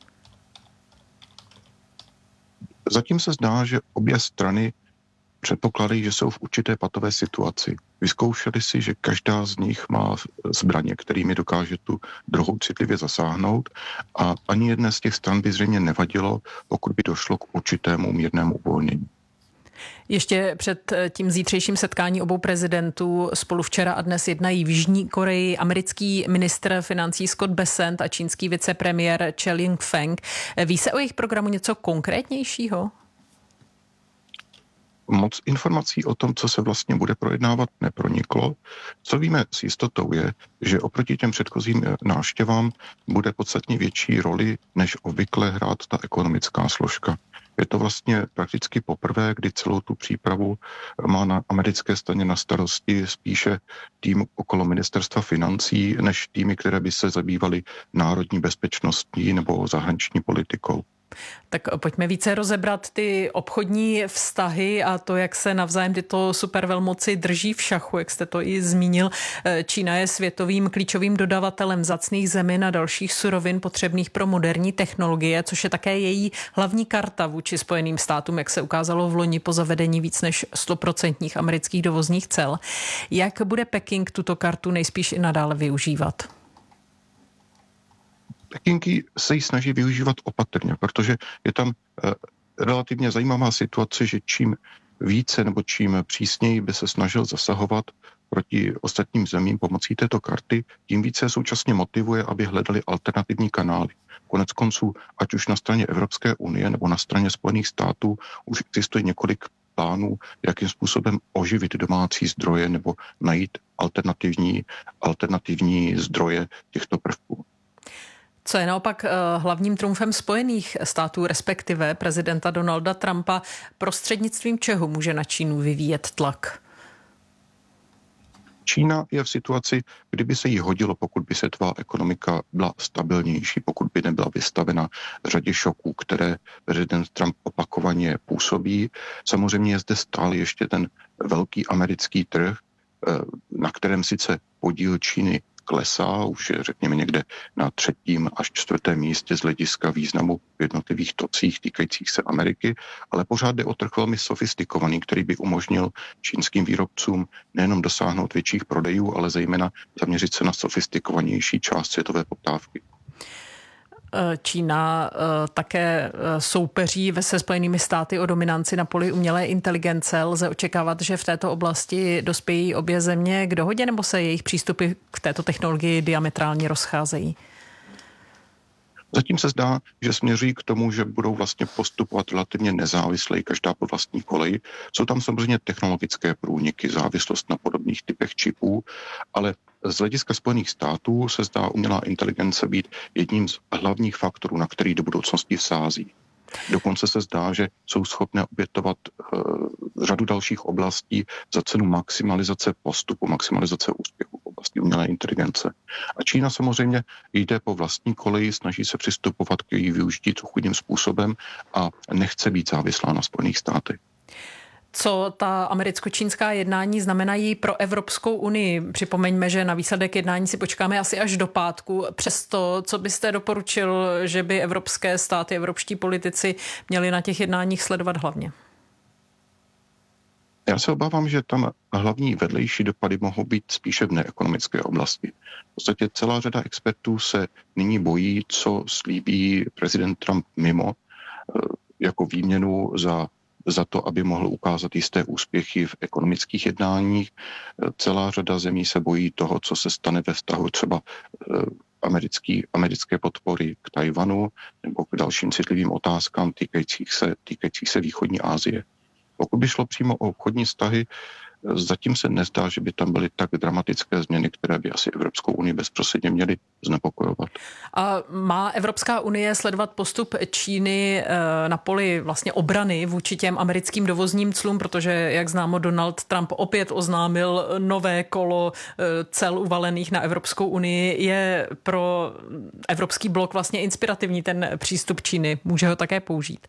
Zatím se zdá, že obě strany předpokládají, že jsou v určité patové situaci. Vyzkoušeli si, že každá z nich má zbraně, kterými dokáže tu druhou citlivě zasáhnout a ani jedné z těch stran by zřejmě nevadilo, pokud by došlo k určitému mírnému uvolnění. Ještě před tím zítřejším setkání obou prezidentů spolu včera a dnes jednají v Jižní Koreji americký ministr financí Scott Bessent a čínský vicepremiér Che Ying-feng. Ví se o jejich programu něco konkrétnějšího? Moc informací o tom, co se vlastně bude projednávat, neproniklo. Co víme s jistotou je, že oproti těm předchozím návštěvám bude podstatně větší roli, než obvykle hrát ta ekonomická složka. Je to vlastně prakticky poprvé, kdy celou tu přípravu má na americké straně na starosti spíše tým okolo ministerstva financí, než týmy, které by se zabývaly národní bezpečnostní nebo zahraniční politikou. Tak pojďme více rozebrat ty obchodní vztahy a to, jak se navzájem tyto supervelmoci drží v šachu, jak jste to i zmínil. Čína je světovým klíčovým dodavatelem vzácných zemin a dalších surovin potřebných pro moderní technologie, což je také její hlavní karta vůči Spojeným státům, jak se ukázalo v loni po zavedení víc než sto procent amerických dovozních cel. Jak bude Peking tuto kartu nejspíš i nadále využívat? Peking se ji snaží využívat opatrně, protože je tam eh, relativně zajímavá situace, že čím více nebo čím přísněji by se snažil zasahovat proti ostatním zemím pomocí této karty, tím více současně motivuje, aby hledali alternativní kanály. Konec konců, ať už na straně Evropské unie nebo na straně Spojených států, už existuje několik plánů, jakým způsobem oživit domácí zdroje nebo najít alternativní, alternativní zdroje těchto prvků. Co je naopak hlavním trumfem Spojených států, respektive prezidenta Donalda Trumpa, prostřednictvím čeho může na Čínu vyvíjet tlak? Čína je v situaci, kdyby se jí hodilo, pokud by světová ekonomika byla stabilnější, pokud by nebyla vystavena řadě šoků, které prezident Trump opakovaně působí. Samozřejmě je zde stále ještě ten velký americký trh, na kterém sice podíl Číny klesá, už je řekněme někde na třetím až čtvrtém místě z hlediska významu v jednotlivých tocích týkajících se Ameriky, ale pořád jde o trh velmi sofistikovaný, který by umožnil čínským výrobcům nejenom dosáhnout větších prodejů, ale zejména zaměřit se na sofistikovanější část světové poptávky. Čína také soupeří se Spojenými státy o dominanci na poli umělé inteligence. Lze očekávat, že v této oblasti dospějí obě země k dohodě, nebo se jejich přístupy k této technologii diametrálně rozcházejí? Zatím se zdá, že směřují k tomu, že budou vlastně postupovat relativně nezávisle, každá po vlastní koleji. Jsou tam samozřejmě technologické průniky, závislost na podobných typech čipů, ale z hlediska Spojených států se zdá umělá inteligence být jedním z hlavních faktorů, na který do budoucnosti vsází. Dokonce se zdá, že jsou schopné obětovat uh, řadu dalších oblastí za cenu maximalizace postupu, maximalizace úspěchu v oblasti umělé inteligence. A Čína samozřejmě jde po vlastní koleji, snaží se přistupovat k její využití co chudým způsobem a nechce být závislá na Spojených státech. Co ta americko-čínská jednání znamenají pro Evropskou unii? Připomeňme, že na výsledek jednání si počkáme asi až do pátku. Přesto, co byste doporučil, že by evropské státy, evropští politici měli na těch jednáních sledovat hlavně? Já se obávám, že tam hlavní vedlejší dopady mohou být spíše v neekonomické oblasti. V podstatě celá řada expertů se nyní bojí, co slíbí prezident Trump mimo jako výměnu za za to, aby mohl ukázat jisté úspěchy v ekonomických jednáních. Celá řada zemí se bojí toho, co se stane ve vztahu třeba americký, americké podpory k Tajvanu nebo k dalším citlivým otázkám týkajících se, týkajících se východní Asie. Pokud by šlo přímo o obchodní vztahy, zatím se nezdá, že by tam byly tak dramatické změny, které by asi Evropskou unii bezprostředně měly znepokojovat. A má Evropská unie sledovat postup Číny na poli vlastně obrany vůči těm americkým dovozním clům, protože, jak známo, Donald Trump opět oznámil nové kolo cel uvalených na Evropskou unii. Je pro evropský blok vlastně inspirativní ten přístup Číny? Může ho také použít?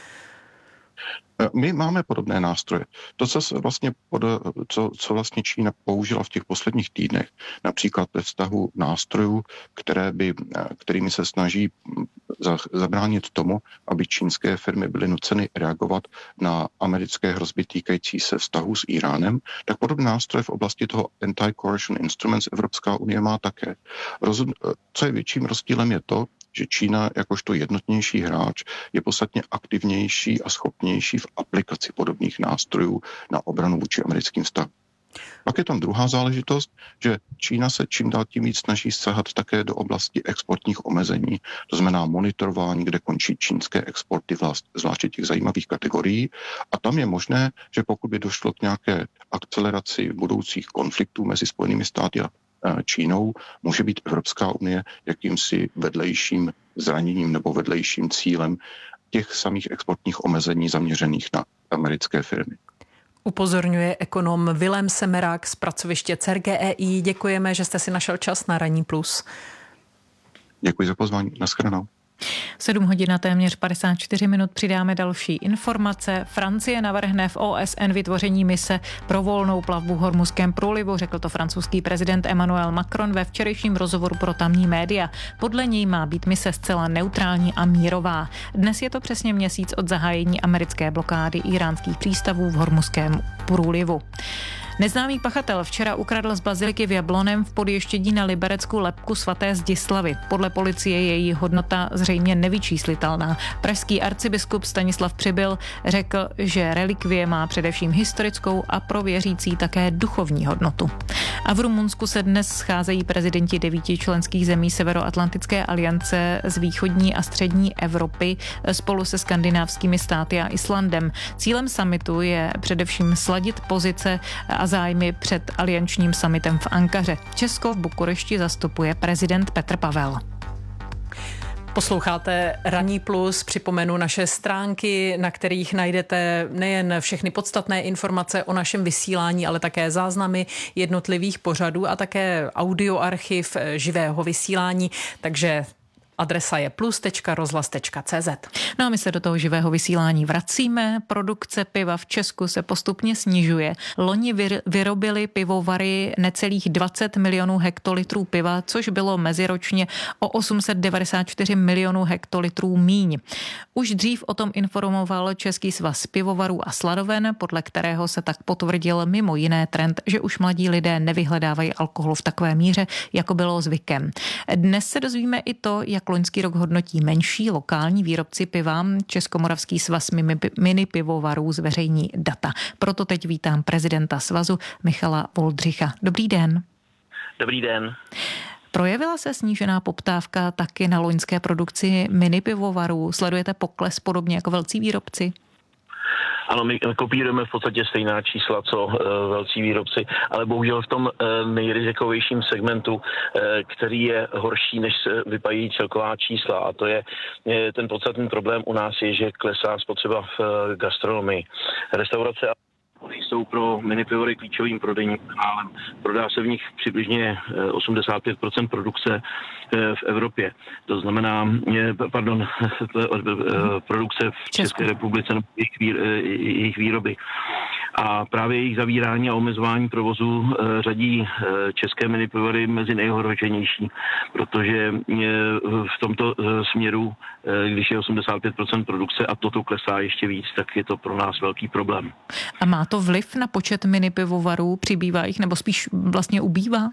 My máme podobné nástroje. To, co, se vlastně pod, co, co vlastně Čína použila v těch posledních týdnech, například ve vztahu nástrojů, které by, kterými se snaží za, zabránit tomu, aby čínské firmy byly nuceny reagovat na americké hrozby týkající se vztahu s Iránem, tak podobné nástroje v oblasti toho Anti-Coercion Instruments Evropská unie má také. Roz, co je větším rozdílem je to, že Čína jakožto jednotnější hráč je podstatně aktivnější a schopnější v aplikaci podobných nástrojů na obranu vůči americkým vztahům. Pak je tam druhá záležitost, že Čína se čím dál tím víc snaží sahat také do oblasti exportních omezení, to znamená monitorování, kde končí čínské exporty, zvláště těch zajímavých kategorií. A tam je možné, že pokud by došlo k nějaké akceleraci budoucích konfliktů mezi Spojenými státy a Čínou, může být Evropská unie jakýmsi vedlejším zraněním nebo vedlejším cílem těch samých exportních omezení zaměřených na americké firmy. Upozorňuje ekonom Vilém Semerák z pracoviště C E R G E I. Děkujeme, že jste si našel čas na Ranní plus. Děkuji za pozvání. Naschledanou. sedm hodin a téměř padesát čtyři minut přidáme další informace. Francie navrhne v O S N vytvoření mise pro volnou plavbu v Hormuzském průlivu, řekl to francouzský prezident Emmanuel Macron ve včerejším rozhovoru pro tamní média. Podle něj má být mise zcela neutrální a mírová. Dnes je to přesně měsíc od zahájení americké blokády íránských přístavů v Hormuzském průlivu. Neznámý pachatel včera ukradl z baziliky v Jabloném v Podještědí na Liberecku lebku svaté Zdislavy. Podle policie je její hodnota zřejmě nevyčíslitelná. Pražský arcibiskup Stanislav Přibyl řekl, že relikvie má především historickou a pro věřící také duchovní hodnotu. A v Rumunsku se dnes scházejí prezidenti devíti členských zemí Severoatlantické aliance z východní a střední Evropy spolu se skandinávskými státy a Islandem. Cílem summitu je především sladit pozice a zájmy před aliančním summitem v Ankaře. Česko v Bukurešti zastupuje prezident Petr Pavel. Posloucháte Ranní plus, připomenu naše stránky, na kterých najdete nejen všechny podstatné informace o našem vysílání, ale také záznamy jednotlivých pořadů a také audioarchiv živého vysílání, takže adresa je plus tečka rozhlas tečka cé zet. No a my se do toho živého vysílání vracíme. Produkce piva v Česku se postupně snižuje. Loni vyrobili pivovary necelých dvacet milionů hektolitrů piva, což bylo meziročně o osm set devadesát čtyři milionů hektolitrů míň. Už dřív o tom informoval Český svaz pivovarů a sladoven, podle kterého se tak potvrdil mimo jiné trend, že už mladí lidé nevyhledávají alkohol v takové míře, jako bylo zvykem. Dnes se dozvíme i to, jak loňský rok hodnotí menší lokální výrobci piva. Českomoravský svaz mini pivovarů zveřejní data. Proto teď vítám prezidenta svazu Michala Voldřicha. Dobrý den. Dobrý den. Projevila se snížená poptávka taky na loňské produkci mini pivovarů? Sledujete pokles podobně jako velcí výrobci? Ano, my kopírujeme v podstatě stejná čísla, co e, velcí výrobci, ale bohužel v tom e, nejrizikovějším segmentu, e, který je horší, než vypadají celková čísla. A to je e, ten podstatný problém u nás je, že klesá spotřeba v e, gastronomii. Restaurace jsou pro minipivovary klíčovým prodejním kanálem. Prodá se v nich přibližně osmdesát pět procent produkce v Evropě. To znamená, pardon, produkce v České republice nebo jejich výroby. A právě jejich zavírání a omezování provozu řadí české minipivovary mezi nejohroženější, protože v tomto směru, když je osmdesát pět procent produkce a toto klesá ještě víc, tak je to pro nás velký problém. A má to vliv na počet minipivovarů? Přibývá jich nebo spíš vlastně ubývá?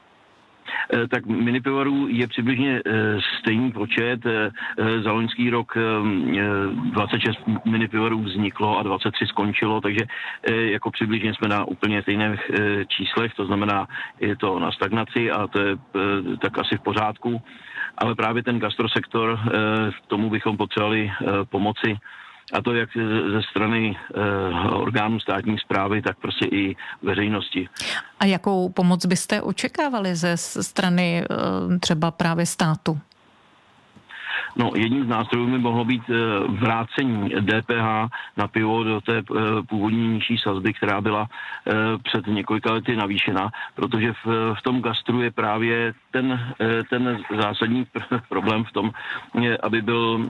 Tak minipivovarů je přibližně stejný počet. Za loňský rok dvacet šest minipivorů vzniklo a dvacet tři skončilo, takže jako přibližně jsme na úplně stejných číslech, to znamená, je to na stagnaci a to je tak asi v pořádku. Ale právě ten gastrosektor, tomu bychom potřebovali pomoci. A to jak ze strany e, orgánů státní správy, tak prostě i veřejnosti. A jakou pomoc byste očekávali ze strany e, třeba právě státu? No, jedním z nástrojů by mohlo být vrácení D P H na pivo do té původní nižší sazby, která byla před několika lety navýšena, protože v, v tom gastru je právě ten, ten zásadní problém v tom, aby byl,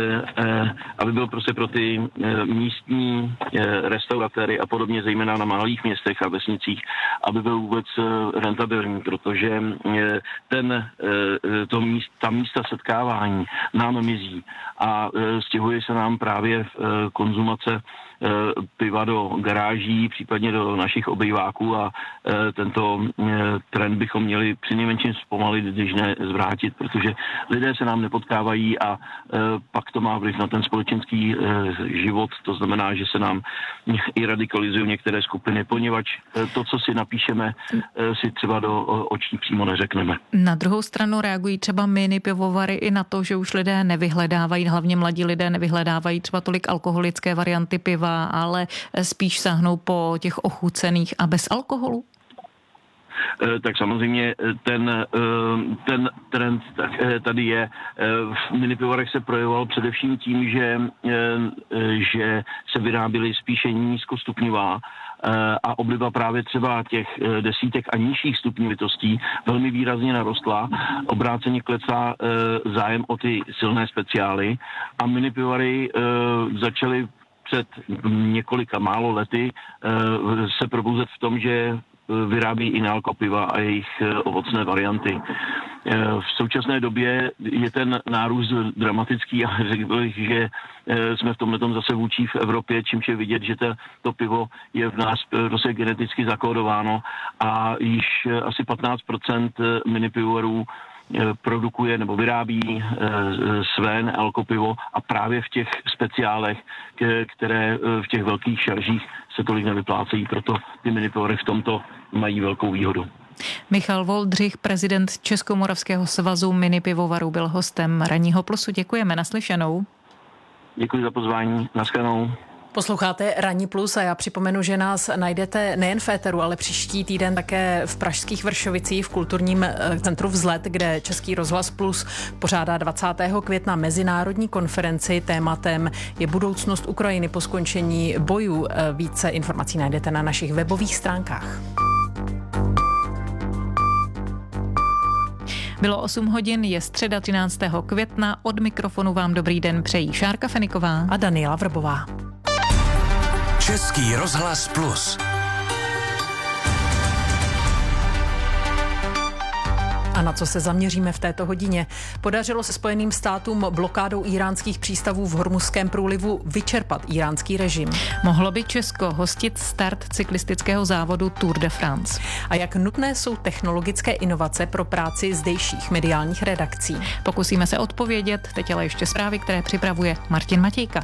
aby byl prostě pro ty místní restauratéry a podobně, zejména na malých městech a vesnicích, aby byl vůbec rentabilní, protože ten, to míst, ta místa setkávání nám mizí a e, stěhuje se nám právě e, konzumace e, piva do garáží, případně do našich obejváků a e, tento e, trend bychom měli přinejmenším zpomalit, když ne zvrátit, protože lidé se nám nepotkávají a e, pak to má vliv na ten společenský e, život, to znamená, že se nám i radikalizují některé skupiny, poněvadž e, to, co si napíšeme, e, si třeba do o, očí přímo neřekneme. Na druhou stranu reagují třeba mini pivovary i na to, že už lidé nevyhledávají, hlavně mladí lidé nevyhledávají třeba tolik alkoholické varianty piva, ale spíš sáhnou po těch ochucených a bez alkoholu? Tak samozřejmě ten, ten trend tady je. V minipivarech se projevoval především tím, že, že se vyráběly spíše nízkostupňová a obliba právě třeba těch desítek a nižších stupňovitostí velmi výrazně narostla. Obráceně klesá zájem o ty silné speciály a minipivary začaly před několika málo lety se probouzet v tom, že vyrábí i nealkopiva a jejich ovocné varianty. V současné době je ten nárůst dramatický a řekl bych, že jsme v tomhletom zase vůči v Evropě, čímž je vidět, že to, to pivo je v nás prostě geneticky zakódováno a již asi patnáct procent minipivovarů produkuje nebo vyrábí své nealkopivo a právě v těch speciálech, které v těch velkých šaržích se tolik nevyplácejí, proto ty minipivovary v tomto mají velkou výhodu. Michal Voldřich, prezident Českomoravského svazu minipivovarů, byl hostem Ranního plusu. Děkujeme, naslyšenou. Děkuji za pozvání, nashledanou. Posloucháte Ranní plus a já připomenu, že nás najdete nejen v éteru, ale příští týden také v pražských Vršovicích v kulturním centru Vzlet, kde Český rozhlas Plus pořádá dvacátého května mezinárodní konferenci. Tématem je budoucnost Ukrajiny po skončení bojů. Více informací najdete na našich webových stránkách. Bylo osm hodin, je středa třináctého května. Od mikrofonu vám dobrý den přejí Šárka Feniková a Daniela Vrbová. Český rozhlas Plus. A na co se zaměříme v této hodině? Podařilo se Spojeným státům blokádou íránských přístavů v Hormuzském průlivu vyčerpat íránský režim. Mohlo by Česko hostit start cyklistického závodu Tour de France. A jak nutné jsou technologické inovace pro práci zdejších mediálních redakcí? Pokusíme se odpovědět, teď ale ještě zprávy, které připravuje Martin Matějka.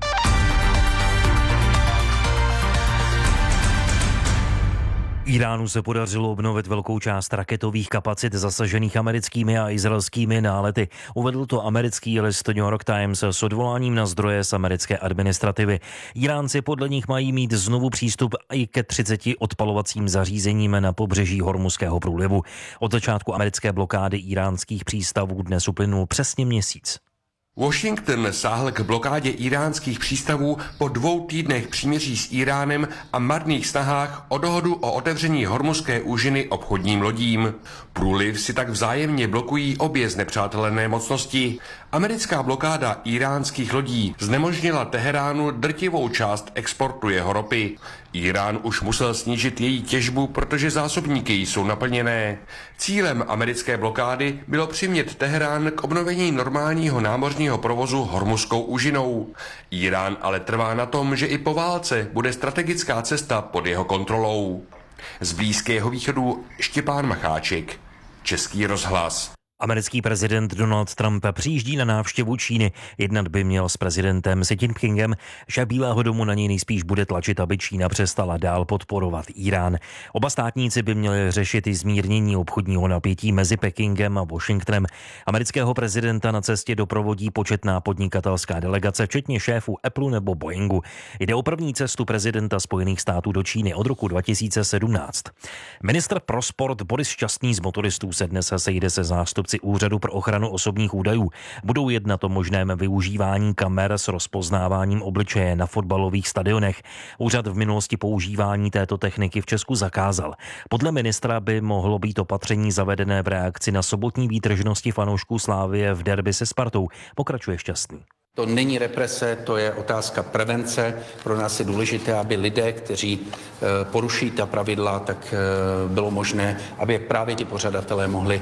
Iránu se podařilo obnovit velkou část raketových kapacit zasažených americkými a izraelskými nálety. Uvedl to americký list New York Times s odvoláním na zdroje z americké administrativy. Iránci podle nich mají mít znovu přístup i ke třiceti odpalovacím zařízením na pobřeží Hormuzského průlivu. Od začátku americké blokády iránských přístavů dnes uplynul přesně měsíc. Washington sáhl k blokádě iránských přístavů po dvou týdnech příměří s Iránem a marných snahách o dohodu o otevření Hormuzské úžiny obchodním lodím. Průliv si tak vzájemně blokují obě znepřátelené mocnosti. Americká blokáda iránských lodí znemožnila Teheránu drtivou část exportu jeho ropy. Irán už musel snížit její těžbu, protože zásobníky jsou naplněné. Cílem americké blokády bylo přimět Teherán k obnovení normálního námořního provozu Hormuzskou úžinou. Irán ale trvá na tom, že i po válce bude strategická cesta pod jeho kontrolou. Z Blízkého východu Štěpán Macháček, Český rozhlas. Americký prezident Donald Trump přijíždí na návštěvu Číny. Jednat by měl s prezidentem Xi Jinpingem, že Bílého domu na něj nejspíš bude tlačit, aby Čína přestala dál podporovat Irán. Oba státníci by měli řešit i zmírnění obchodního napětí mezi Pekingem a Washingtonem. Amerického prezidenta na cestě doprovodí početná podnikatelská delegace, včetně šéfů Apple nebo Boeingu. Jde o první cestu prezidenta Spojených států do Číny od roku dva tisíce sedmnáct. Ministr pro sport Boris Šťastný z motoristů se dnes sejde se zástupci Úřadu pro ochranu osobních údajů. Budou jednat o možném využívání kamer s rozpoznáváním obličeje na fotbalových stadionech. Úřad v minulosti používání této techniky v Česku zakázal. Podle ministra by mohlo být opatření zavedené v reakci na sobotní výtržnosti fanoušků Slavie v derby se Spartou. Pokračuje Šťastný. To není represe, to je otázka prevence. Pro nás je důležité, aby lidé, kteří poruší ta pravidla, tak bylo možné, aby právě ti pořadatelé mohli,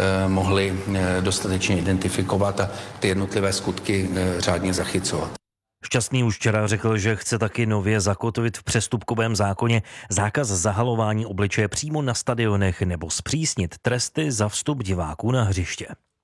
mohli dostatečně identifikovat a ty jednotlivé skutky řádně zachycovat. Šťastný už včera řekl, že chce taky nově zakotvit v přestupkovém zákoně zákaz zahalování obličeje přímo na stadionech nebo zpřísnit tresty za vstup diváků na hřiště.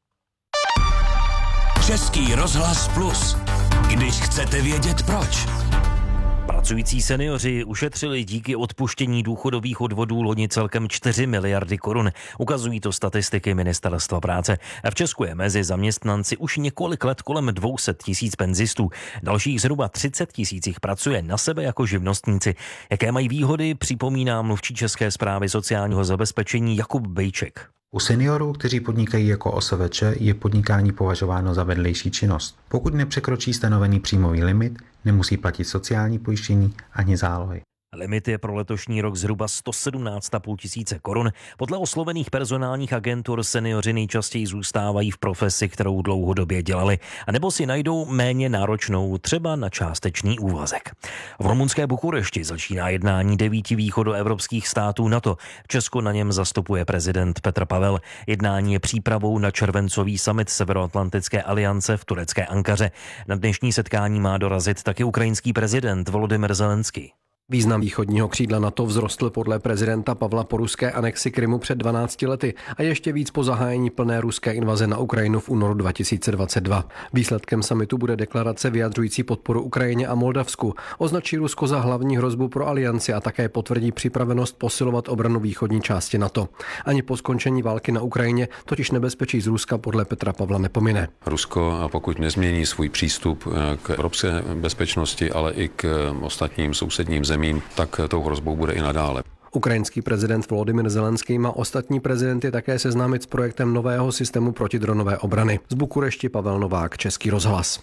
Český rozhlas Plus. Když chcete vědět proč. Pracující seniori ušetřili díky odpuštění důchodových odvodů loni celkem čtyři miliardy korun. Ukazují to statistiky Ministerstva práce. V Česku je mezi zaměstnanci už několik let kolem dvě stě tisíc penzistů. Dalších zhruba třicet tisíc jich pracuje na sebe jako živnostníci. Jaké mají výhody, připomíná mluvčí České správy sociálního zabezpečení Jakub Bejček. U seniorů, kteří podnikají jako O S V Č, je podnikání považováno za vedlejší činnost. Pokud nepřekročí stanovený příjmový limit, nemusí platit sociální pojištění ani zálohy. Limit je pro letošní rok zhruba sto sedmnáct a půl tisíce korun. Podle oslovených personálních agentur seniori nejčastěji zůstávají v profesi, kterou dlouhodobě dělali, anebo si najdou méně náročnou, třeba na částečný úvazek. V rumunské Bukurešti začíná jednání devíti východoevropských států NATO. Česko na něm zastupuje prezident Petr Pavel. Jednání je přípravou na červencový summit Severoatlantické aliance v turecké Ankaře. Na dnešní setkání má dorazit taky ukrajinský prezident Volodymyr Zelenský. Význam východního křídla NATO vzrostl podle prezidenta Pavla po ruské anexi Krymu před dvanácti lety a ještě víc po zahájení plné ruské invaze na Ukrajinu v únoru dva tisíce dvacet dva. Výsledkem summitu bude deklarace vyjadřující podporu Ukrajině a Moldavsku. Označí Rusko za hlavní hrozbu pro alianci a také potvrdí připravenost posilovat obranu východní části NATO. Ani po skončení války na Ukrajině totiž nebezpečí z Ruska podle Petra Pavla nepomine. Rusko, pokud nezmění svůj přístup k evropské bezpečnosti, ale i k ostatním sousedním zemím, tak tou hrozbou bude i nadále. Ukrajinský prezident Volodymyr Zelenský má ostatní prezidenty také seznámit s projektem nového systému protidronové obrany. Z Bukurešti Pavel Novák, Český rozhlas.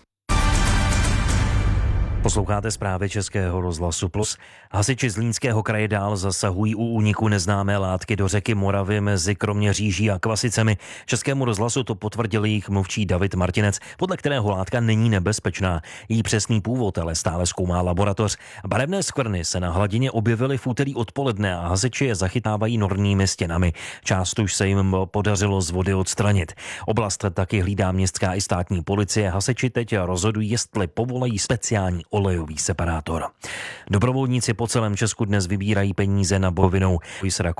Posloucháte zprávy Českého rozhlasu Plus. Hasiči z Zlínského kraje dál zasahují u úniku neznámé látky do řeky Moravy mezi Kroměříží a Kvasicemi. Českému rozhlasu to potvrdil jejich mluvčí David Martinec, podle kterého látka není nebezpečná. Její přesný původ ale stále zkoumá laboratoř. Barevné skvrny se na hladině objevily v úterý odpoledne a hasiči je zachytávají nornými stěnami. Část už se jim podařilo z vody odstranit. Oblast taky hlídá městská i státní policie. Hasiči teď rozhodují, jestli povolají speciální olejový separátor. Dobrovolníci po celém Česku dnes vybírají peníze na bojovou